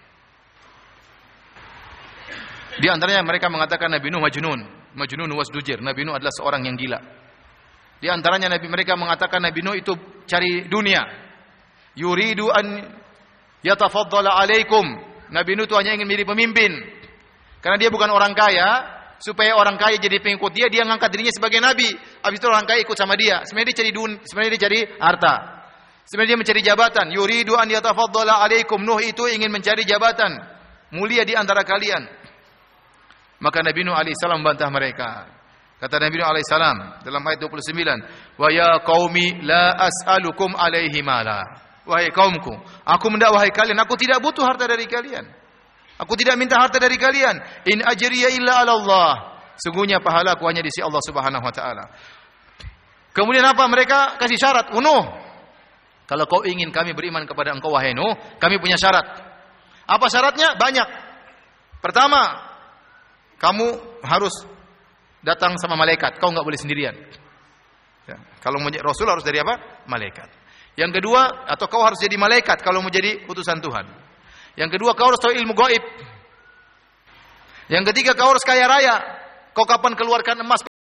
A: Di antaranya mereka mengatakan Nabi Nuh majnun, majnun wasdujir. Nabi Nuh adalah seorang yang gila. Di antaranya Nabi mereka mengatakan Nabi Nuh itu cari dunia. Yuridu an yatafaddala alaikum. Nabi Nuh itu hanya ingin menjadi pemimpin. Karena dia bukan orang kaya, supaya orang kaya jadi pengikut dia, dia ngangkat dirinya sebagai nabi. Habis itu orang kaya ikut sama dia. Sebenarnya dia cari dun, sebenarnya dia cari harta. Sebenarnya dia mencari jabatan. Yuridu an yatafaddala alaikum. Nuh itu ingin mencari jabatan, mulia di antara kalian. Maka Nabi Nuh alaihissalam membantah mereka. Kata Nabi Nuh alaihissalam dalam ayat dua puluh sembilan, "Wa ya qaumi la as'alukum alaihi mala." Wahai kaumku, aku mendakwahi kalian, aku tidak butuh harta dari kalian. Aku tidak minta harta dari kalian. In ajriya illa 'ala Allah. Sungguhnya pahala aku hanya di sisi Allah Subhanahu wa taala. Kemudian apa? Mereka kasih syarat, "Nuh, kalau kau ingin kami beriman kepada engkau wahai Nuh, kami punya syarat." Apa syaratnya? Banyak. Pertama, kamu harus datang sama malaikat. Kau enggak boleh sendirian. Ya. Kalau mau jadi rasul harus dari apa? Malaikat. Yang kedua, atau kau harus jadi malaikat kalau mau jadi utusan Tuhan. Yang kedua, kau harus tahu ilmu gaib. Yang ketiga, kau harus kaya raya. Kau kapan keluarkan emas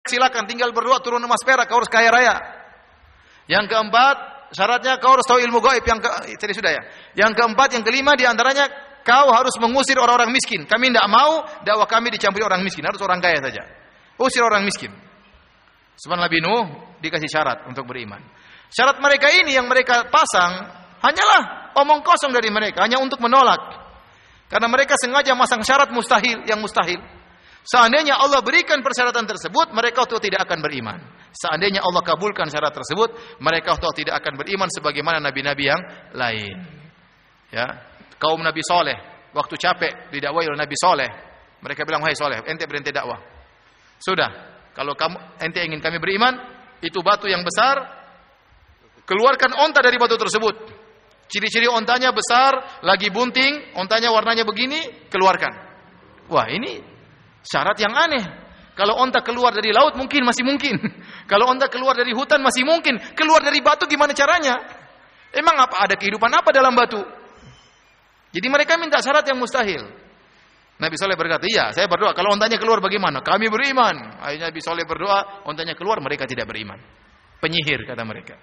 A: silakan, tinggal berdoa turun emas perak, kau harus kaya raya. Yang keempat, syaratnya kau harus tahu ilmu gaib. Yang ke, tadi sudah ya. Yang keempat, yang kelima diantaranya kau harus mengusir orang-orang miskin. Kami tidak mau dakwah kami dicampuri orang miskin, harus orang kaya saja. Usir orang miskin. Subhanallah, Nabi Nuh dikasih syarat untuk beriman. Syarat mereka ini yang mereka pasang hanyalah omong kosong dari mereka, hanya untuk menolak. Karena mereka sengaja masang syarat mustahil, yang mustahil. Seandainya Allah berikan persyaratan tersebut, mereka tahu tidak akan beriman. Seandainya Allah kabulkan syarat tersebut, mereka tahu tidak akan beriman sebagaimana nabi-nabi yang lain. Ya, kaum Nabi Soleh waktu capek didakwai oleh Nabi Soleh, mereka bilang, "Wahai Soleh, ente berhenti dakwah. Sudah, kalau kamu ente ingin kami beriman, itu batu yang besar, keluarkan onta dari batu tersebut. Ciri-ciri ontanya besar, lagi bunting, ontanya warnanya begini, keluarkan." Wah, ini syarat yang aneh. Kalau onta keluar dari laut mungkin masih mungkin. Kalau onta keluar dari hutan masih mungkin. Keluar dari batu gimana caranya? Emang apa ada kehidupan apa dalam batu? Jadi mereka minta syarat yang mustahil. Nabi Soleh berkata, "Iya, saya berdoa. Kalau ontanya keluar bagaimana? Kami beriman." Akhirnya Nabi Soleh berdoa, ontanya keluar, mereka tidak beriman. Penyihir kata mereka.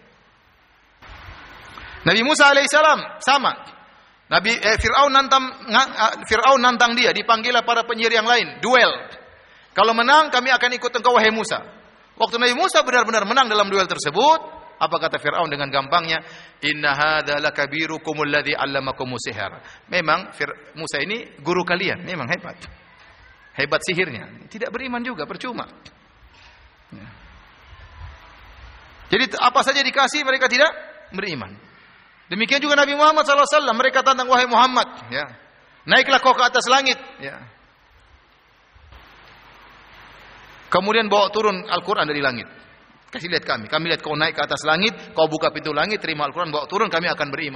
A: Nabi Musa alaihissalam sama. Nabi eh, Fir'aun nantang Fir'aun nantang dia, dipanggil para penyihir yang lain, duel. Kalau menang kami akan ikut engkau wahai Musa. Waktu Nabi Musa benar-benar menang dalam duel tersebut, apa kata Fir'aun dengan gampangnya? "Inna hadza lakabirukumul ladzi 'allamakumus sihr." Memang Musa ini guru kalian, memang hebat. Hebat sihirnya. Tidak beriman juga, percuma. Ya. Jadi apa saja dikasih mereka tidak beriman. Demikian juga Nabi Muhammad sallallahu alaihi wasallam, mereka tantang, "Wahai Muhammad, ya, naiklah kau ke atas langit." Ya. Kemudian bawa turun Al-Quran dari langit. Kasih lihat kami. Kami lihat kau naik ke atas langit, kau buka pintu langit, terima Al-Quran, bawa turun, kami akan beriman.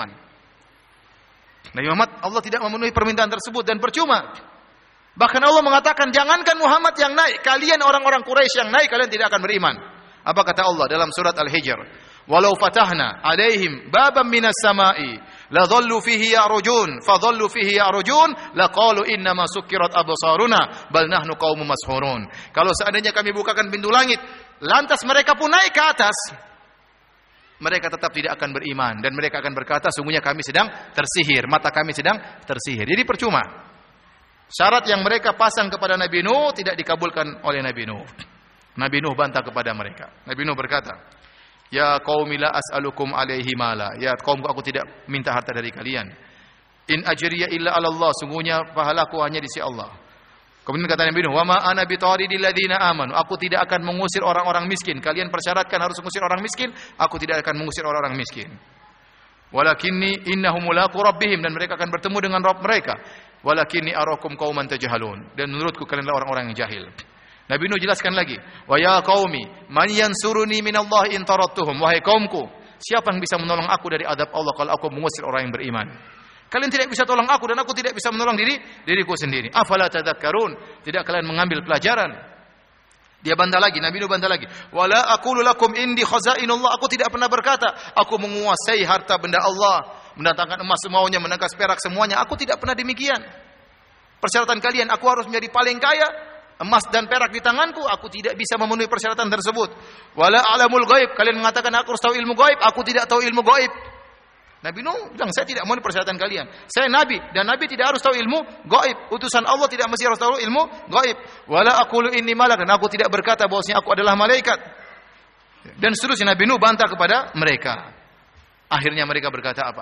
A: Nabi Muhammad, Allah tidak memenuhi permintaan tersebut dan percuma. Bahkan Allah mengatakan, jangankan Muhammad yang naik, kalian orang-orang Quraisy yang naik, kalian tidak akan beriman. Apa kata Allah dalam surat Al-Hijr? "Walau fatahna alaihim baban minas sama'i la dhallu fihi ya'rujun fa dhallu fihi ya'rujun laqalu inna ma sukkirat absaruna bal nahnu qaumun mashhurun." Kalau seandainya kami bukakan pintu langit, lantas mereka pun naik ke atas, mereka tetap tidak akan beriman dan mereka akan berkata, sungguhnya kami sedang tersihir, mata kami sedang tersihir. Jadi percuma. Syarat yang mereka pasang kepada Nabi Nuh tidak dikabulkan oleh Nabi Nuh. Nabi Nuh bantah kepada mereka. Nabi Nuh berkata, "Ya qaumi la as'alukum alaihi mala." Ya kaumku, aku tidak minta harta dari kalian. "In ajriya illa 'ala Allah." Sungguhnya pahalaku hanya di sisi Allah. Kemudian kata Nabi Nuh, "Wa ma ana bitaridil ladzina amanu." Aku tidak akan mengusir orang-orang miskin. Kalian persyaratkan harus mengusir orang miskin, aku tidak akan mengusir orang-orang miskin. "Walakinni innahum mulaqu rabbihim." Dan mereka akan bertemu dengan Rabb mereka. "Walakinni arakum qauman tajhalun." Dan menurutku kalian adalah orang-orang yang jahil. Nabi Nuh jelaskan lagi, "Wa ya qaumi man yansuruni minallahi in tarattuhum." Wahai kaumku, siapa yang bisa menolong aku dari azab Allah kalau aku mengusir orang yang beriman? Kalian tidak bisa tolong aku dan aku tidak bisa menolong diri diriku sendiri. Afala tadzakkarun? Tidak kalian mengambil pelajaran? Dia bantah lagi, Nabi Nuh bantah lagi. "Wala aqulu lakum indi khazainullah." Aku tidak pernah berkata aku menguasai harta benda Allah, mendatangkan emas semuanya, menangkas perak semuanya. Aku tidak pernah demikian. Persyaratan kalian, aku harus menjadi paling kaya, emas dan perak di tanganku, aku tidak bisa memenuhi persyaratan tersebut. "Wala alamul ghaib." Kalian mengatakan aku harus tahu ilmu gaib, aku tidak tahu ilmu gaib. Nabi Nuh bilang, saya tidak memenuhi persyaratan kalian. Saya nabi dan nabi tidak harus tahu ilmu gaib. Utusan Allah tidak mesti harus tahu ilmu gaib. "Wala aqulu inni malak." Dan aku tidak berkata bahwasanya aku adalah malaikat. Dan seterusnya Nabi Nuh bantah kepada mereka. Akhirnya mereka berkata apa?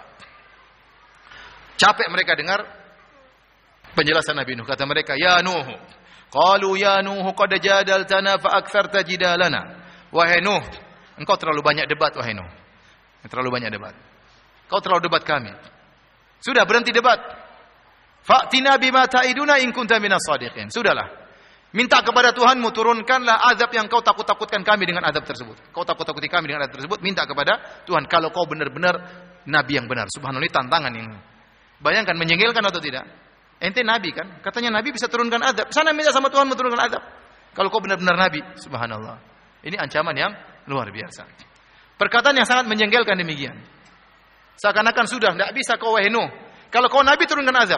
A: Capek mereka dengar penjelasan Nabi Nuh. Kata mereka, "Ya Nuh." Qalu ya Nuh qad jadaltana fa aktsarta jidalana. Wahai Nuh, engkau terlalu banyak debat wahai Nuh. Terlalu banyak debat. Kau terlalu debat kami. Sudah, berhenti debat. Fa'tina bima ta'iduna in kunta minas shadiqin. Sudahlah. Minta kepada Tuhanmu, turunkanlah azab yang kau takut-takutkan kami dengan azab tersebut. Kau takut-takuti kami dengan azab tersebut, minta kepada Tuhan kalau kau benar-benar nabi yang benar. Subhanallah, ini tantangan ini. Bayangkan menjengkelkan atau tidak? Ente nabi kan? Katanya nabi bisa turunkan azab. Sana minta sama Tuhan menurunkan azab. Kalau kau benar-benar nabi, subhanallah. Ini ancaman yang luar biasa. Perkataan yang sangat menjengkelkan demikian. Seakan-akan sudah tidak bisa kau wahai Nuh. Kalau kau nabi turunkan azab.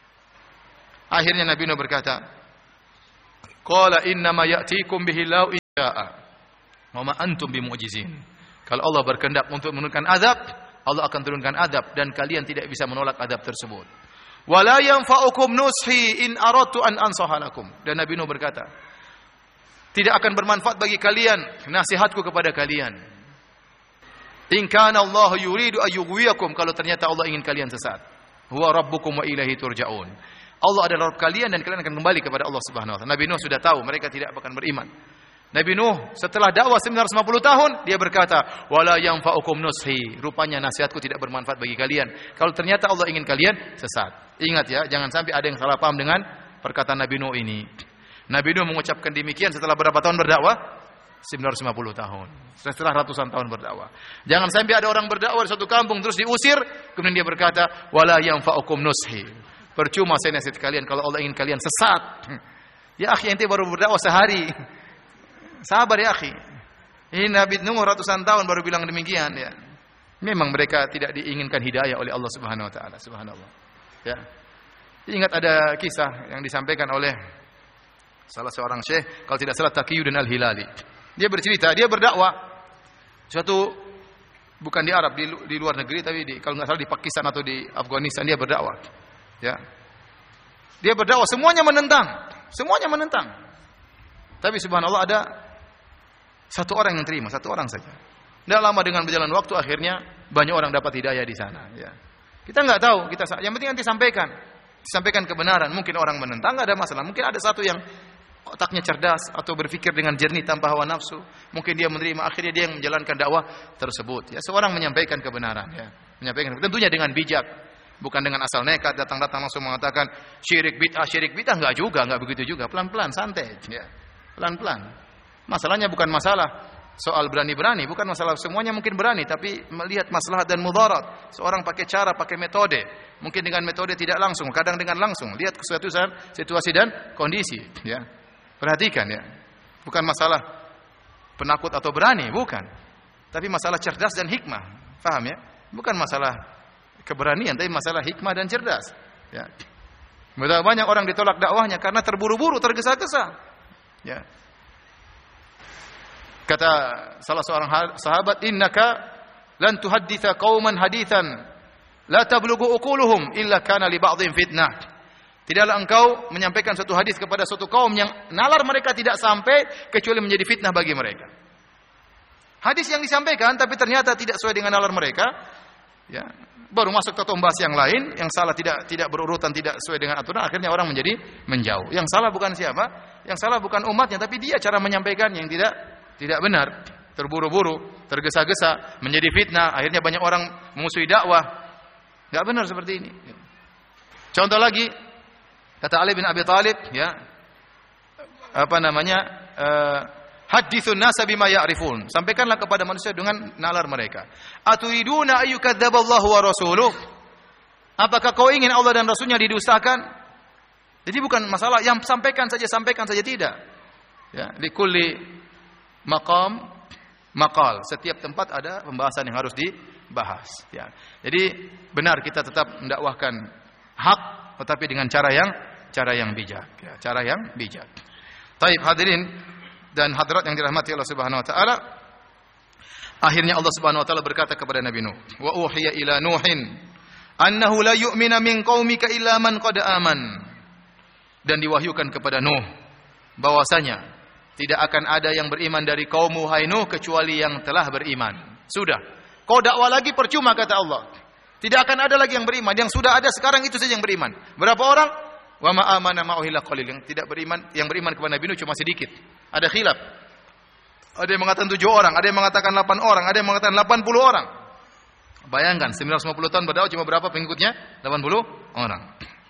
A: Akhirnya Nabi Nuh berkata, "Qala inna ma ya'tikum bihi lau syaa wa ma antum bimu'jizin. Kalau Allah berkehendak untuk menurunkan azab, Allah akan turunkan azab dan kalian tidak bisa menolak azab tersebut. Wala yanfa'ukum nushi in aradtu an ansaha lakum. Dan Nabi Nuh berkata, tidak akan bermanfaat bagi kalian nasihatku kepada kalian. In kana Allah yuridu ayyughwiyakum, kalau ternyata Allah ingin kalian sesat. Huwa rabbukum wa ilaihi turja'un. Allah adalah Rabb kalian dan kalian akan kembali kepada Allah Subhanahu wa taala. Nabi Nuh sudah tahu mereka tidak akan beriman. Nabi Nuh setelah dakwah sembilan ratus lima puluh tahun, dia berkata, wala yanfa'ukum nushi. Rupanya nasihatku tidak bermanfaat bagi kalian. Kalau ternyata Allah ingin kalian sesat. Ingat ya, jangan sampai ada yang salah paham dengan perkataan Nabi Nuh ini. Nabi Nuh mengucapkan demikian setelah berapa tahun berdakwah? sembilan ratus lima puluh tahun. Setelah ratusan tahun berdakwah. Jangan sampai ada orang berdakwah di satu kampung terus diusir, kemudian dia berkata, wala yanfa'ukum nushi. Percuma saya nasihat kalian kalau Allah ingin kalian sesat. Ya akhi, ente baru berdakwah sehari. Sabar ya akhi. Ini Nabi Nuh ratusan tahun baru bilang demikian ya. Memang mereka tidak diinginkan hidayah oleh Allah Subhanahu wa taala. Subhanallah. Ya. Ingat ada kisah yang disampaikan oleh salah seorang syekh, kalau tidak salah Taqiyuddin Al-Hilali. Dia bercerita, dia berdakwah suatu bukan di Arab, di, di luar negeri, tapi di, kalau nggak salah di Pakistan atau di Afghanistan dia berdakwah. Ya. Dia berdakwah semuanya menentang, semuanya menentang. Tapi subhanallah ada satu orang yang terima, satu orang saja. Tidak lama dengan berjalan waktu akhirnya banyak orang dapat hidayah di sana. Ya. Kita nggak tahu, kita yang penting nanti sampaikan, disampaikan kebenaran. Mungkin orang menentang nggak ada masalah. Mungkin ada satu yang otaknya cerdas atau berpikir dengan jernih tanpa hawa nafsu. Mungkin dia menerima, akhirnya dia yang menjalankan dakwah tersebut. Ya, seorang menyampaikan kebenaran, ya, menyampaikan tentunya dengan bijak, bukan dengan asal nekat datang-datang langsung mengatakan syirik bid'ah, syirik bid'ah nggak juga, nggak begitu juga. Pelan-pelan, santai, ya, pelan-pelan. Masalahnya bukan masalah soal berani-berani, bukan masalah semuanya mungkin berani, tapi melihat maslahat dan mudarat. Seorang pakai cara, pakai metode, mungkin dengan metode tidak langsung, kadang dengan langsung. Lihat suatu situasi dan kondisi, ya. Perhatikan ya. Bukan masalah penakut atau berani, bukan. Tapi masalah cerdas dan hikmah. Paham ya? Bukan masalah keberanian, tapi masalah hikmah dan cerdas, ya. Betapa banyak orang ditolak dakwahnya karena terburu-buru, tergesa-gesa. Ya. Kata salah seorang sahabat, innaka lan tuhadditha qauman hadithan la tablughu uquluhum illa kana li ba'dhin fitnah. Tidaklah engkau menyampaikan suatu hadis kepada suatu kaum yang nalar mereka tidak sampai kecuali menjadi fitnah bagi mereka. Hadis yang disampaikan tapi ternyata tidak sesuai dengan nalar mereka, ya, baru masuk ke tombas yang lain, yang salah tidak tidak berurutan, tidak sesuai dengan aturan, akhirnya orang menjadi menjauh. Yang salah bukan siapa? Yang salah bukan umatnya, tapi dia cara menyampaikan yang tidak tidak benar, terburu-buru, tergesa-gesa, menjadi fitnah, akhirnya banyak orang memusuhi dakwah. Enggak benar seperti ini. Contoh lagi, kata Ali bin Abi Thalib, ya, apa namanya, uh, hadithun nasa bima ya'rifun. Sampaikanlah kepada manusia dengan nalar mereka. Aturiduna ayyukadzdzaballahu wa rasuluh? Apakah kau ingin Allah dan Rasulnya didustakan? Jadi bukan masalah yang sampaikan saja, sampaikan saja, tidak. Ya, likulli maqam maqal. Setiap tempat ada pembahasan yang harus dibahas, ya. Jadi benar kita tetap mendakwahkan hak, tetapi dengan cara yang cara yang bijak, ya, cara yang bijak. Taib hadirin dan hadirat yang dirahmati Allah Subhanahu wa taala. Akhirnya Allah Subhanahu wa taala berkata kepada Nabi Nuh, "Wa uhiya ila Nuhin annahu la yu'mina min qaumika illa man qad aman." Dan diwahyukan kepada Nuh bahwasanya tidak akan ada yang beriman dari kaummu hai Nuh kecuali yang telah beriman. Sudah. Kau dakwah lagi percuma, kata Allah. Tidak akan ada lagi yang beriman. Yang sudah ada sekarang itu saja yang beriman. Berapa orang? Wa ma amana ma'ahu illa qalil. Yang tidak beriman, yang beriman kepada Nabi Nuh cuma sedikit. Ada khilaf. Ada yang mengatakan tujuh orang, ada yang mengatakan delapan orang, ada yang mengatakan delapan puluh orang. Bayangkan sembilan ratus lima puluh tahun berdakwah cuma berapa pengikutnya? delapan puluh orang.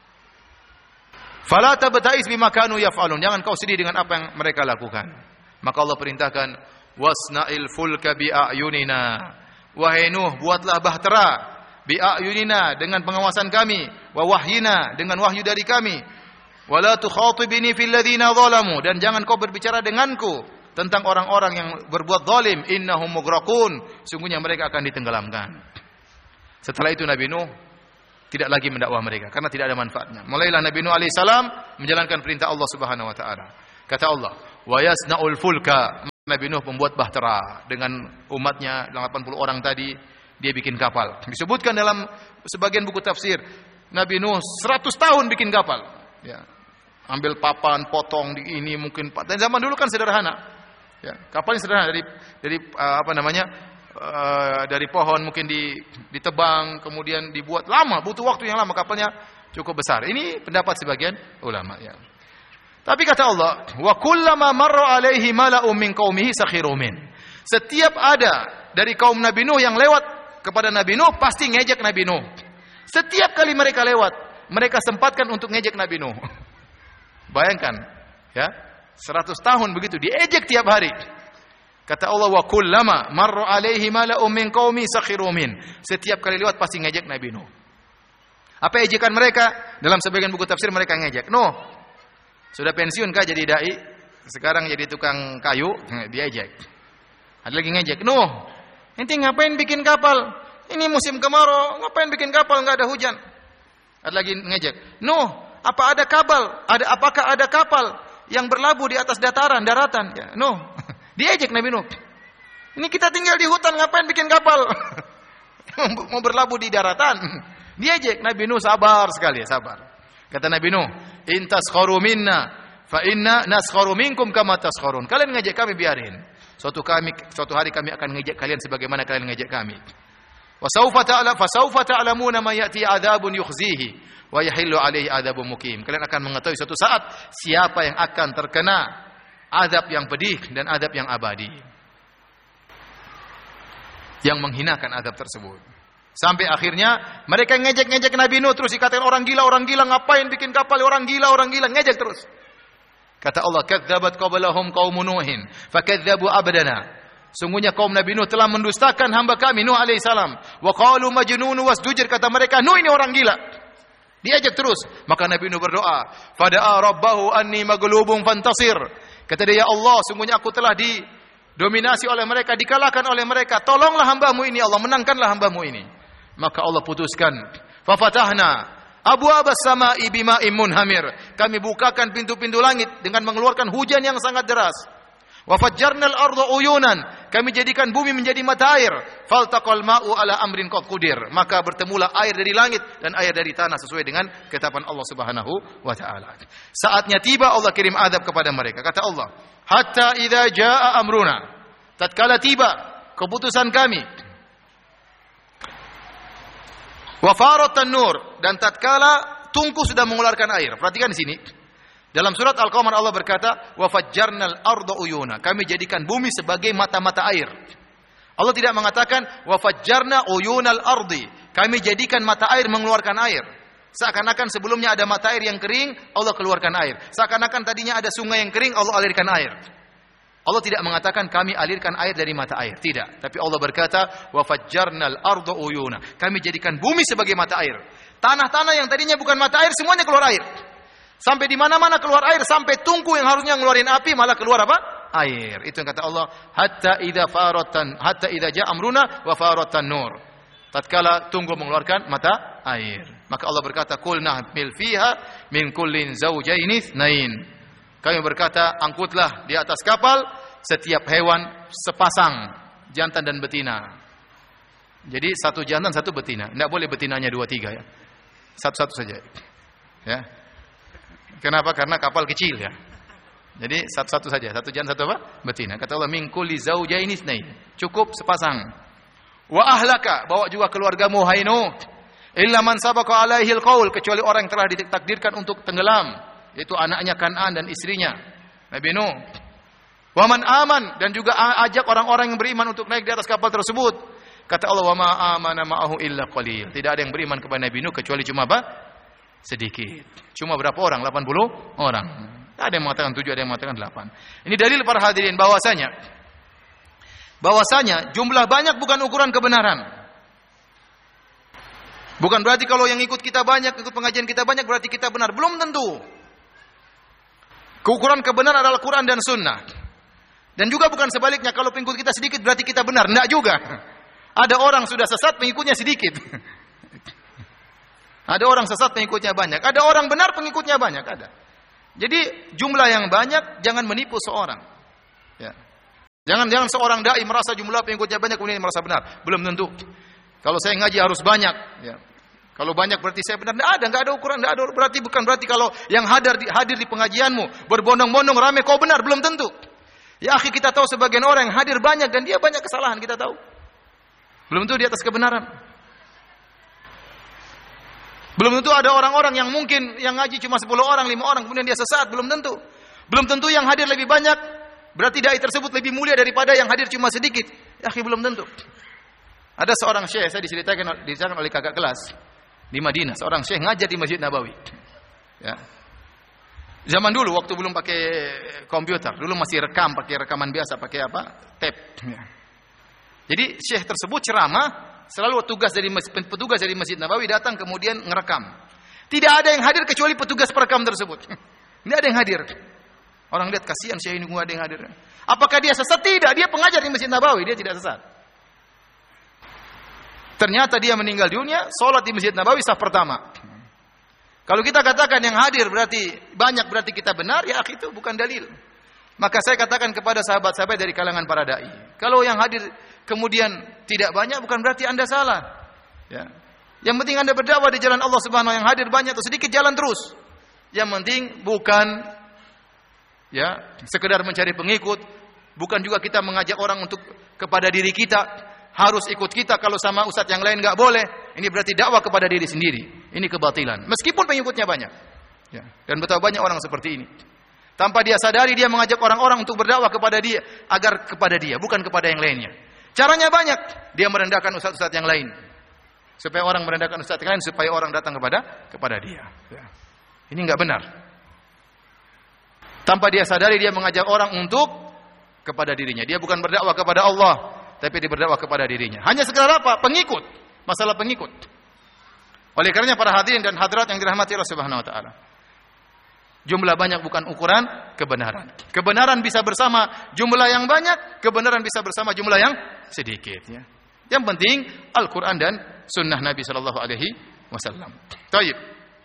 A: Fala tabta'is bima kanu yaf'alun. Jangan kau sedih dengan apa yang mereka lakukan. Maka Allah perintahkan, wasna'il fulka bi'ayunina. Wahai Nuh, buatlah bahtera bi'ayunina, dengan pengawasan kami, wa wahyina, dengan wahyu dari kami. Wala tukhatibni fil ladzina zalamu, dan jangan kau berbicara denganku tentang orang-orang yang berbuat zalim. Innahum mughraqun, sungguhnya mereka akan ditenggelamkan. Setelah itu Nabi Nuh tidak lagi mendakwah mereka karena tidak ada manfaatnya. Mulailah Nabi Nuh alaihi salam menjalankan perintah Allah Subhanahu wa taala. Kata Allah, "Wa yasna'ul fulka Nabi Nuh membuat bahtera dengan umatnya delapan puluh orang tadi, dia bikin kapal. Disebutkan dalam sebagian buku tafsir, Nabi Nuh seratus tahun bikin kapal. Ya. Ambil papan, potong di ini mungkin. Dan zaman dulu kan sederhana. Ya, kapalnya sederhana dari dari uh, apa namanya? Uh, dari pohon mungkin di, ditebang, kemudian dibuat lama, butuh waktu yang lama, kapalnya cukup besar. Ini pendapat sebagian ulama ya. Tapi kata Allah, wa kullama marra alaihi mala'un min qaumihi sakhiru min. Setiap ada dari kaum Nabi Nuh yang lewat kepada Nabi Nuh pasti ngejek Nabi Nuh. Setiap kali mereka lewat, mereka sempatkan untuk ngejek Nabi Nuh. Bayangkan, ya, seratus tahun begitu diejek tiap hari. Kata Allah, wa kullama marra alaihi mala'un min qaumi sakhiru min. Setiap kali lewat pasti ngejek Nabi Nuh. Apa ejekan mereka? Dalam sebagian buku tafsir mereka ngejek, Nuh, sudah pensiun kah jadi dai? Sekarang jadi tukang kayu, diejek. Ada lagi ngejek, Nuh, ente ngapain bikin kapal? Ini musim kemarau, ngapain bikin kapal enggak ada hujan? Ada lagi ngejek, Nuh, apa ada kapal? Ada apakah ada kapal yang berlabuh di atas dataran, daratan? Ya, Nuh, diejek Nabi Nuh. Ini kita tinggal di hutan, ngapain bikin kapal? Mau berlabuh di daratan? Diejek. Nabi Nuh sabar sekali, sabar. Kata Nabi Nuh, in taskharu minna fa inna naskharu minkum kama taskharun. Kalian ngejek kami biarin. Suatu kami suatu hari kami akan ngejek kalian sebagaimana kalian ngejek kami. Wa sawfa ta'lam fa sawfa ta'lamuna ma ya'ti 'adzabun yukhzihi wa yahillu 'alaihi 'adzabun muqim. Kalian akan mengetahui suatu saat siapa yang akan terkena azab yang pedih dan azab yang abadi. Yang menghinakan azab tersebut. Sampai akhirnya mereka ngejek-ngejek Nabi Nuh, terus dikatain orang gila, orang gila, ngapain bikin kapal, orang gila, orang gila, ngejek terus. Kata Allah, kadzabat qablahum qaumun Nuhin fakadzabu abdana. Sungguhnya kaum Nabi Nuh telah mendustakan hamba kami Nuh alaihi salam. Wa qalu majnun wasdujir, kata mereka Nuh ini orang gila. Diajak terus. Maka Nabi Nuh berdoa, fada'a rabbahu anni maghlubun fantasir. Kata dia, ya Allah, sungguhnya aku telah didominasi oleh mereka, dikalahkan oleh mereka. Tolonglah hambamu ini, Allah, menangkanlah hambamu ini. Maka Allah putuskan, fa fatahna abwaabas samaa'i bima'in munhamir. Kami bukakan pintu-pintu langit dengan mengeluarkan hujan yang sangat deras. Wa fajjarnal arda uyunan. Kami jadikan bumi menjadi mata air. Faltaqal ma'u ala amrin qad qudir. Maka bertemulah air dari langit dan air dari tanah sesuai dengan ketetapan Allah Subhanahu wa taala. Saatnya tiba Allah kirim azab kepada mereka. Kata Allah, hatta idza jaa amruna. Tatkala tiba keputusan kami. Wa farat an-nur, dan tatkala tungku sudah mengeluarkan air. Perhatikan di sini. Dalam surat Al-Qamar Allah berkata, "Wa fajjarnal arda uyuna." Kami jadikan bumi sebagai mata-mata air. Allah tidak mengatakan wa fajjarna uyunal ardi. Kami jadikan mata air mengeluarkan air. Seakan-akan sebelumnya ada mata air yang kering, Allah keluarkan air. Seakan-akan tadinya ada sungai yang kering, Allah alirkan air. Allah tidak mengatakan kami alirkan air dari mata air, tidak. Tapi Allah berkata, wa fajjarnal arda uyuna. Kami jadikan bumi sebagai mata air. Tanah-tanah yang tadinya bukan mata air semuanya keluar air. Sampai di mana-mana keluar air, sampai tungku yang harusnya ngeluarin api malah keluar apa? Air. Itu yang kata Allah, hatta idza faratan hatta idza ja'a amruna wa faratan nur. Tatkala tunggu mengeluarkan mata air. Maka Allah berkata, qul nahmil fiha min kullin zawjaini itsnain. Kami berkata, angkutlah di atas kapal setiap hewan sepasang, jantan dan betina. Jadi satu jantan, satu betina. Tidak boleh betinanya dua tiga ya. Satu-satu saja. Ya. Kenapa? Karena kapal kecil ya. Jadi satu-satu saja, satu jantan, satu apa? Betina. Kata Allah, min kulli zawjaini itsnain. Cukup sepasang. Wa ahlaka, bawa juga keluargamu hai Nuh. Illa man sabaqa alaihi alqaul, kecuali orang yang telah ditakdirkan untuk tenggelam, yaitu anaknya Kan'an dan istrinya Nabi Nuh. Wa man aman, dan juga ajak orang-orang yang beriman untuk naik di atas kapal tersebut. Kata Allah, wa ma amana ma'ahu illa qalil. Tidak ada yang beriman kepada Nabi Nuh kecuali cuma apa? Sedikit. Cuma berapa orang? delapan puluh orang. Ada yang mengatakan tujuh, ada yang mengatakan delapan. Ini dalil para hadirin bahwasanya bahwasanya jumlah banyak bukan ukuran kebenaran. Bukan berarti kalau yang ikut kita banyak, ikut pengajian kita banyak berarti kita benar. Belum tentu. Keukuran kebenaran adalah Quran dan Sunnah. Dan juga bukan sebaliknya, kalau pengikut kita sedikit berarti kita benar. Tidak juga. Ada orang sudah sesat, pengikutnya sedikit. Ada orang sesat, pengikutnya banyak. Ada orang benar, pengikutnya banyak. Ada. Jadi jumlah yang banyak jangan menipu seorang. Ya. Jangan jangan seorang dai merasa jumlah pengikutnya banyak kemudian merasa benar. Belum tentu. Kalau saya ngaji harus banyak, ya. Kalau banyak berarti saya benar. Tidak ada, enggak ada ukuran, enggak ada. Berarti bukan berarti kalau yang hadir di, hadir di pengajianmu berbondong-bondong ramai kau benar, belum tentu. Ya akhi, kita tahu sebagian orang yang hadir banyak dan dia banyak kesalahan, kita tahu. Belum tentu di atas kebenaran. Belum tentu ada orang-orang yang mungkin yang ngaji cuma sepuluh orang, lima orang kemudian dia sesat, belum tentu. Belum tentu yang hadir lebih banyak berarti dai tersebut lebih mulia daripada yang hadir cuma sedikit. Ya akhi, belum tentu. Ada seorang syekh, saya diceritakan diceritakan oleh kakak kelas di Madinah, seorang syekh ngajar di Masjid Nabawi. Ya. Zaman dulu waktu belum pakai komputer, dulu masih rekam, pakai rekaman biasa, pakai apa? Tape. Ya. Jadi syekh tersebut ceramah, selalu tugas dari petugas dari Masjid Nabawi datang kemudian ngerekam. Tidak ada yang hadir kecuali petugas perekam tersebut. Tidak ada yang hadir. Orang lihat kasihan syekh ini, enggak ada yang hadir. Apakah dia sesat? Tidak, dia pengajar di Masjid Nabawi, dia tidak sesat. Ternyata dia meninggal dunia, sholat di Masjid Nabawi saf pertama. Kalau kita katakan yang hadir berarti banyak berarti kita benar, ya akhi, itu bukan dalil. Maka saya katakan kepada sahabat-sahabat dari kalangan para dai, kalau yang hadir kemudian tidak banyak bukan berarti Anda salah. Ya. Yang penting Anda berdakwah di jalan Allah Subhanahu wa taala, yang hadir banyak atau sedikit jalan terus. Yang penting bukan ya sekedar mencari pengikut, bukan juga kita mengajak orang untuk kepada diri kita. Harus ikut kita, kalau sama ustadz yang lain enggak boleh. Ini berarti dakwah kepada diri sendiri. Ini kebatilan. Meskipun pengikutnya banyak. Ya. Dan betapa banyak orang seperti ini. Tanpa dia sadari dia mengajak orang-orang untuk berdakwah kepada dia, agar kepada dia, bukan kepada yang lainnya. Caranya banyak. Dia merendahkan ustadz-ustadz yang lain. Supaya orang merendahkan ustadz yang lain, supaya orang datang kepada kepada dia. Ya. Ini enggak benar. Tanpa dia sadari dia mengajak orang untuk kepada dirinya. Dia bukan berdakwah kepada Allah, tapi dia berdakwah kepada dirinya. Hanya sekedar apa? Pengikut. Masalah pengikut. Oleh karenanya para hadirin dan hadirat yang dirahmati Allah Subhanahu wa taala, jumlah banyak bukan ukuran kebenaran. Kebenaran bisa bersama jumlah yang banyak, kebenaran bisa bersama jumlah yang sedikit, ya. Yang penting Al-Qur'an dan sunnah Nabi sallallahu alaihi wasallam. Baik.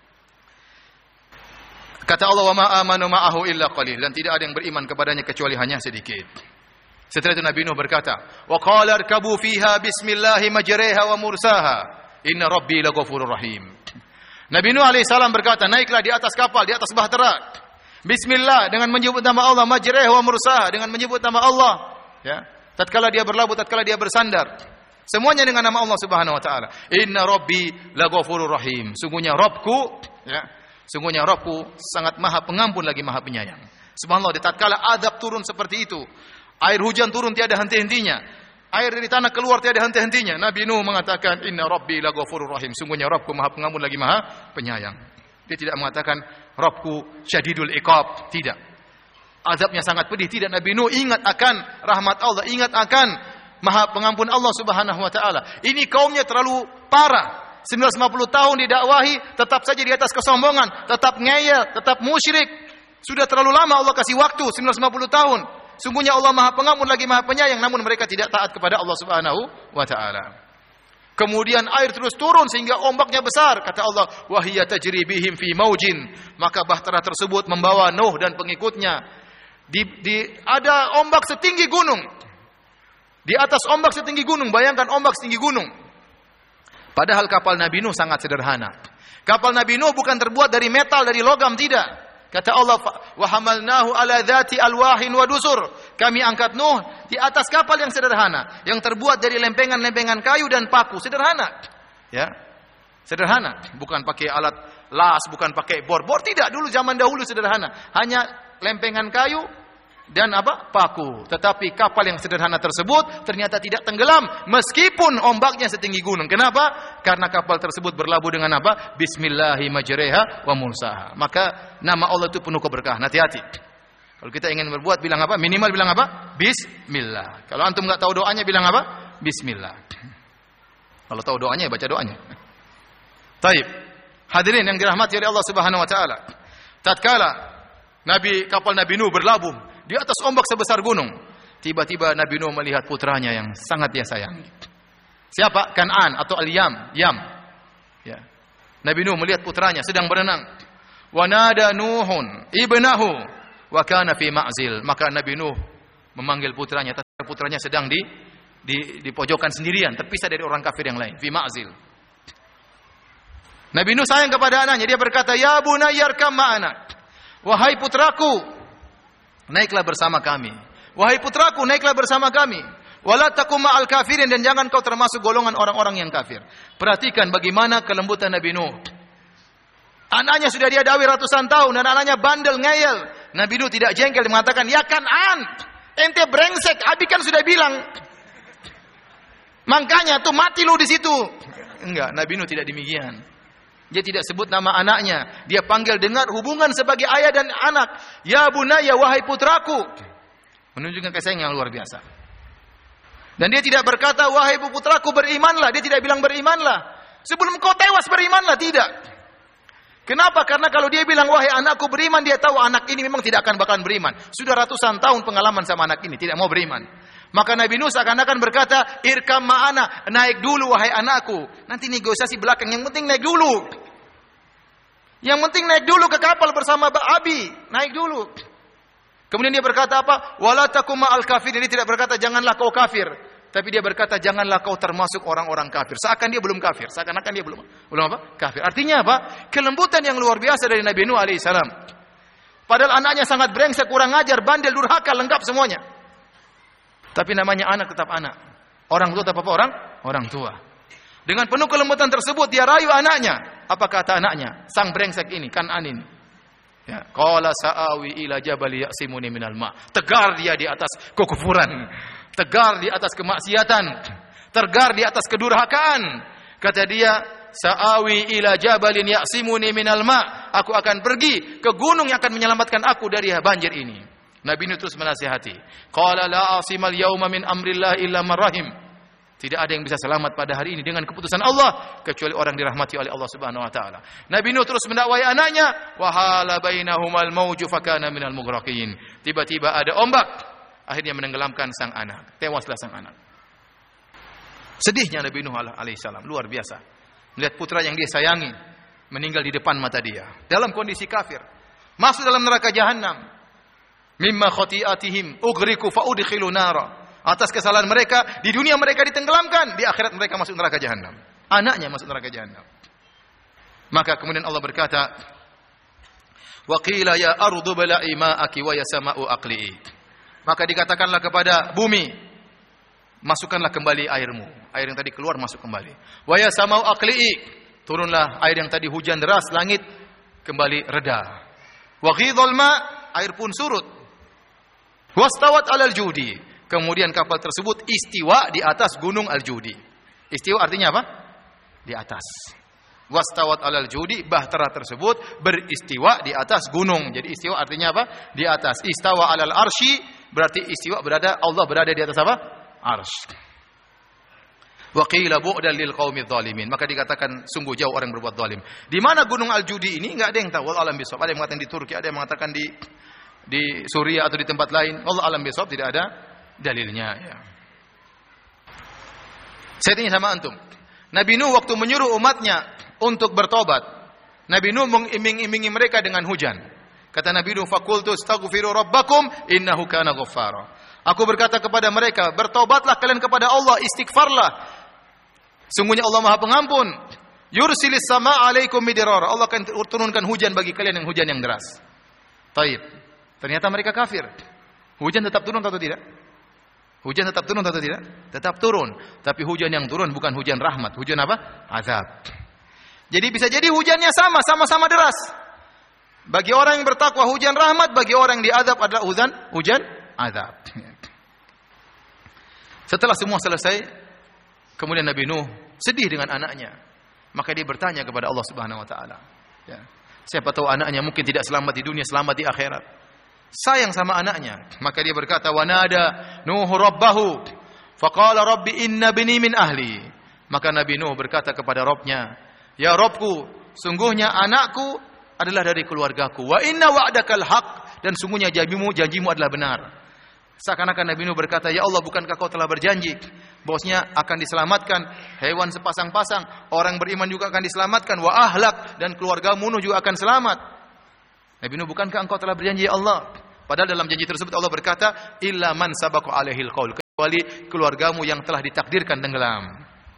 A: Kata Allah, "Wa ma amanu ma'ahu illa qalil." Dan tidak ada yang beriman kepadanya kecuali hanya sedikit. Setelah itu Nabi Nuh berkata, "Wa qala irkabu fiha bismillahi majriha wa mursaha, inna rabbi laghafurur rahim." Nabi Nuh alaihissalam berkata, naiklah di atas kapal, di atas bahtera. Bismillah, dengan menyebut nama Allah, majriha wa mursaha, dengan menyebut nama Allah, ya. Tatkala dia berlabuh, tatkala dia bersandar, semuanya dengan nama Allah Subhanahu wa taala. Inna rabbi laghafurur rahim. Sungguhnya Rabbku, ya. Sungguhnya Rabbku sangat Maha Pengampun lagi Maha Penyayang. Subhanallah, tatkala azab turun seperti itu, air hujan turun tiada henti-hentinya, air dari tanah keluar tiada henti-hentinya, Nabi Nuh mengatakan, Inna Rabbi laghafurur rahim. Sungguhnya Rabbku Maha Pengampun lagi Maha Penyayang. Dia tidak mengatakan Rabbku syadidul iqab, tidak. Azabnya sangat pedih, tidak. Nabi Nuh ingat akan rahmat Allah, ingat akan Maha Pengampun Allah Subhanahu wa taala. Ini kaumnya terlalu parah. sembilan ratus lima puluh tahun didakwahi, tetap saja di atas kesombongan, tetap ngeyel, tetap musyrik. Sudah terlalu lama Allah kasih waktu, sembilan ratus lima puluh tahun. Sungguhnya Allah Maha Pengampun lagi Maha Penyayang, namun mereka tidak taat kepada Allah Subhanahu wa taala. Kemudian air terus turun sehingga ombaknya besar. Kata Allah, "Wa hiya tajri bihim fi maujin." Maka bahtera tersebut membawa Nuh dan pengikutnya. Di, di ada ombak setinggi gunung. Di atas ombak setinggi gunung, bayangkan ombak setinggi gunung. Padahal kapal Nabi Nuh sangat sederhana. Kapal Nabi Nuh bukan terbuat dari metal, dari logam, tidak. Kata Allah, "Wa hamalnahu ala dzati alwahin wa dusur." Kami angkat Nuh di atas kapal yang sederhana, yang terbuat dari lempengan-lempengan kayu dan paku, sederhana. Ya. Sederhana, bukan pakai alat las, bukan pakai bor-bor, tidak. Dulu zaman dahulu sederhana, hanya lempengan kayu dan apa? Paku. Tetapi kapal yang sederhana tersebut ternyata tidak tenggelam meskipun ombaknya setinggi gunung. Kenapa? Karena kapal tersebut berlabuh dengan apa? Bismillahi majriha wa mursaha. Maka nama Allah itu penuh keberkahan. Hati-hati. Kalau kita ingin berbuat bilang apa? Minimal bilang apa? Bismillah. Kalau antum enggak tahu doanya bilang apa? Bismillah. Kalau tahu doanya baca doanya. Taib. Hadirin yang dirahmati oleh Allah Subhanahu wa taala. Tatkala Nabi kapal Nabi Nuh berlabuh di atas ombak sebesar gunung, tiba-tiba Nabi Nuh melihat putranya yang sangat dia sayangi. Siapa? Kan'an atau Al-Yam, Yam. Ya. Nabi Nuh melihat putranya sedang berenang. Wa nada Nuhun ibnahu wa kana fi ma'zil. Maka Nabi Nuh memanggil putranya, tapi putranya sedang di di di pojokan sendirian, terpisah dari orang kafir yang lain, fi ma'zil. Nabi Nuh sayang kepada anaknya, dia berkata, "Ya bunayya arkam ma'ana." Wahai putraku, naiklah bersama kami. Wahai putraku, naiklah bersama kami. Wala takum ma'al kafirin, dan jangan kau termasuk golongan orang-orang yang kafir. Perhatikan bagaimana kelembutan Nabi Nuh. Anaknya sudah dia dakwah ratusan tahun dan anaknya bandel ngeyel. Nabi Nuh tidak jengkel, mengatakan, "Ya Kan'an, ente brengsek, Abi kan sudah bilang. Makanya tuh mati lu di situ." Enggak, Nabi Nuh tidak demikian. Dia tidak sebut nama anaknya. Dia panggil dengan hubungan sebagai ayah dan anak. "Ya bunayya, wahai putraku." Menunjukkan kasih yang luar biasa. Dan dia tidak berkata, "Wahai putraku, berimanlah." Dia tidak bilang berimanlah. Sebelum kau tewas berimanlah, tidak. Kenapa? Karena kalau dia bilang, "Wahai anakku, beriman," dia tahu anak ini memang tidak akan bakalan beriman. Sudah ratusan tahun pengalaman sama anak ini, tidak mau beriman. Maka Nabi Nuh seakan-akan berkata, "Irkam ma'ana, naik dulu wahai anakku. Nanti negosiasi belakang, yang penting naik dulu. Yang penting naik dulu ke kapal bersama Abi, naik dulu." Kemudian dia berkata apa? "Wala takum ma'al kafirin." Dia tidak berkata janganlah kau kafir, tapi dia berkata janganlah kau termasuk orang-orang kafir. Seakan dia belum kafir, seakan-akan dia belum belum apa? Kafir. Artinya apa? Kelembutan yang luar biasa dari Nabi Nuh alaihissalam. Padahal anaknya sangat brengsek, kurang ajar, bandel, durhaka, lengkap semuanya. Tapi namanya anak tetap anak. Orang tua tetap apa orang? Orang tua. Dengan penuh kelembutan tersebut dia rayu anaknya. Apa kata anaknya? Sang brengsek ini, Kan'an ini. Ya, qala sa'awi ila jabali ya'simuni minal ma'. Tegar dia di atas kekufuran, tegar di atas kemaksiatan, tegar di atas kedurhakaan. Kata dia, "Sa'awi ila jabalin ya'simuni minal ma'." Aku akan pergi ke gunung yang akan menyelamatkan aku dari banjir ini. Nabi Nuh terus menasihati. Qala la asimal yauma min amrillah illa man rahim. Tidak ada yang bisa selamat pada hari ini dengan keputusan Allah kecuali orang dirahmati oleh Allah Subhanahu wa taala. Nabi Nuh terus mendakwai anaknya, wa hala bainahumal mauju fakana minal mughraqin. Tiba-tiba ada ombak, akhirnya menenggelamkan sang anak. Tewaslah sang anak. Sedihnya Nabi Nuh alaihissalam luar biasa. Melihat putra yang dia sayangi meninggal di depan mata dia dalam kondisi kafir, masuk dalam neraka jahanam. Mimma khati'atihim ughriqu fa udkhilu nara. Atas kesalahan mereka di dunia mereka ditenggelamkan, di akhirat mereka masuk neraka jahanam. Anaknya masuk neraka jahanam. Maka kemudian Allah berkata, "Wa qila ya ardu bala'i ma'aki wa ya sama'u aqli'i." Maka dikatakanlah kepada bumi, masukkanlah kembali airmu. Air yang tadi keluar masuk kembali. Wa ya sama'u aqli'i. Turunlah air yang tadi hujan deras, langit kembali reda. Wa ghidhal ma', air pun surut. Wastawat 'alal judi. Kemudian kapal tersebut istiwa di atas gunung Al-Judi. Istiwa artinya apa? Di atas. Wastawat 'alal judi, bahtera tersebut beristiwa di atas gunung. Jadi istiwa artinya apa? Di atas. Istawa 'alal arsy, berarti istiwa berada, Allah berada di atas apa? Arsy. Wa qila bu'dan lil qaumidz zalimin. Maka dikatakan sungguh jauh orang berbuat zalim. Di mana gunung Al-Judi ini? Enggak ada yang tahu. Wallahu a'lam bishawab. Ada yang mengatakan di Turki, ada yang mengatakan di di Suriah atau di tempat lain. Wallahu a'lam bishawab, tidak ada dalilnya ya. Saya tanya sama antum. Nabi Nuh waktu menyuruh umatnya untuk bertobat, Nabi Nuh mengiming-imingi mereka dengan hujan. Kata Nabi Nuh, "Faqultu astaghfiru rabbakum innahu kana ghaffara." Aku berkata kepada mereka, bertobatlah kalian kepada Allah, istighfarlah. Sungguhnya Allah Maha Pengampun. Yursilis samaa 'alaikum midrara. Allah akan turunkan hujan bagi kalian yang hujan yang deras. Taib. Ternyata mereka kafir. Hujan tetap turun atau tidak? Hujan tetap turun atau tidak? Tetap turun. Tapi hujan yang turun bukan hujan rahmat. Hujan apa? Azab. Jadi bisa jadi hujannya sama, sama-sama deras. Bagi orang yang bertakwa hujan rahmat, bagi orang yang diazab adalah hujan hujan azab. Setelah semua selesai, kemudian Nabi Nuh sedih dengan anaknya. Maka dia bertanya kepada Allah Subhanahu wa taala. Ya. Siapa tahu anaknya mungkin tidak selamat di dunia, selamat di akhirat. Sayang sama anaknya. Maka dia berkata, "Wa nada Nuh rabbahu, faqala rabbi inna bini min ahli." Maka Nabi Nuh berkata kepada Rabbnya, "Ya Rabbku, sungguhnya anakku adalah dari keluargaku. Wa inna wa'dakal haq, dan sungguhnya janjimu janjimu adalah benar." Seakan-akan Nabi Nuh berkata, "Ya Allah, bukankah kau telah berjanji bahwasanya akan diselamatkan hewan sepasang-pasang, orang beriman juga akan diselamatkan, wa ahlak, dan keluargamu Nuh juga akan selamat." Nabi Nuh, "Bukankah engkau telah berjanji ya Allah?" Padahal dalam janji tersebut Allah berkata, illa man sabaqa alaihil qaul, kecuali keluargamu yang telah ditakdirkan tenggelam.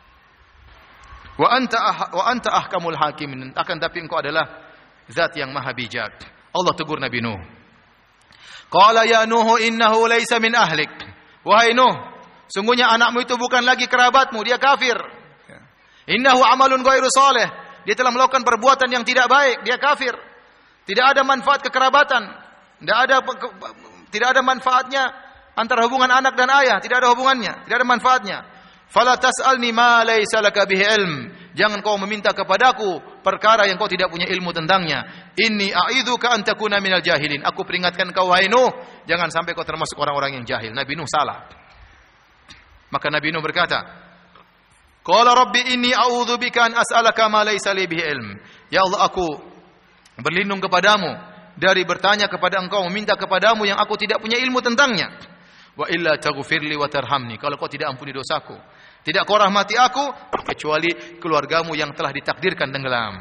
A: Wa anta ah, wa anta ahkamul hakimin, akan tapi engkau adalah zat yang maha bijak. Allah tegur Nabi Nuh. Qala ya Nuh innahu laysa min ahlik. Wahai Nuh, sungguhnya anakmu itu bukan lagi kerabatmu, dia kafir. Innahu amalun ghairu salih, dia telah melakukan perbuatan yang tidak baik, dia kafir. Tidak ada manfaat kekerabatan. Tidak ada tidak ada manfaatnya antara hubungan anak dan ayah, tidak ada hubungannya, tidak ada manfaatnya. Fala tas'alni ma laysa laka bihi ilm. Jangan kau meminta kepadaku perkara yang kau tidak punya ilmu tentangnya. Inni a'idzuka an takuna minal jahilin. Aku peringatkan kau wahai Nuh, jangan sampai kau termasuk orang-orang yang jahil. Nabi Nuh salah. Maka Nabi Nuh berkata, qala rabbi inni a'udzu bika an as'alaka ma laysa li bihi ilm. Ya Allah, aku berlindung kepadamu dari bertanya kepada engkau, meminta kepadamu yang aku tidak punya ilmu tentangnya. Wa illa taghfirli wa tarhamni. Kalau kau tidak ampuni dosaku, tidak kau rahmati aku, kecuali keluargamu yang telah ditakdirkan tenggelam.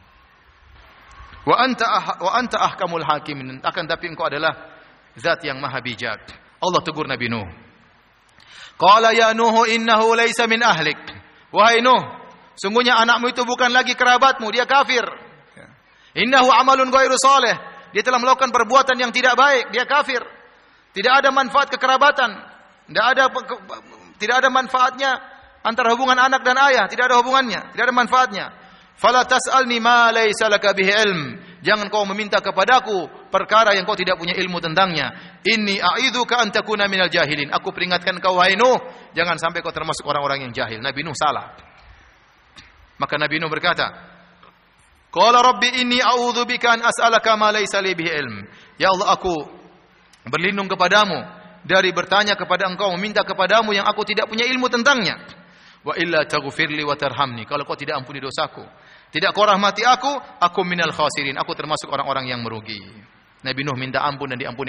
A: Wa anta ah, wa anta ahkamul hakimin, akan tapi engkau adalah zat yang maha bijak. Allah tegur Nabi Nuh. Qala ya Nuh innahu laysa min ahlik. Wahai Nuh, sungguhnya anakmu itu bukan lagi kerabatmu, dia kafir. Innahu amalun ghairu salih, dia telah melakukan perbuatan yang tidak baik, dia kafir. Tidak ada manfaat kekerabatan, tidak ada tidak ada manfaatnya antara hubungan anak dan ayah, tidak ada hubungannya, tidak ada manfaatnya. Fala tas'alni ma laysa laka bihi ilm. Jangan kau meminta kepadaku perkara yang kau tidak punya ilmu tentangnya. Inni a'idzuka an takuna minal jahilin. Aku peringatkan kau wahai Nuh, jangan sampai kau termasuk orang-orang yang jahil. Nabi Nuh salah. Maka Nabi Nuh berkata, qala rabbi inni a'udzu bika an as'alaka ma laysa li bihi ilm. Ya Allah, aku berlindung kepadamu dari bertanya kepada engkau, meminta kepadamu yang aku tidak punya ilmu tentangnya. Wa illa taghfirli wa tarhamni. Kalau kau tidak ampuni dosaku, tidak kau rahmati aku, aku minal khasirin, aku termasuk orang-orang yang merugi. Nabi Nuh minta ampun dan diampuni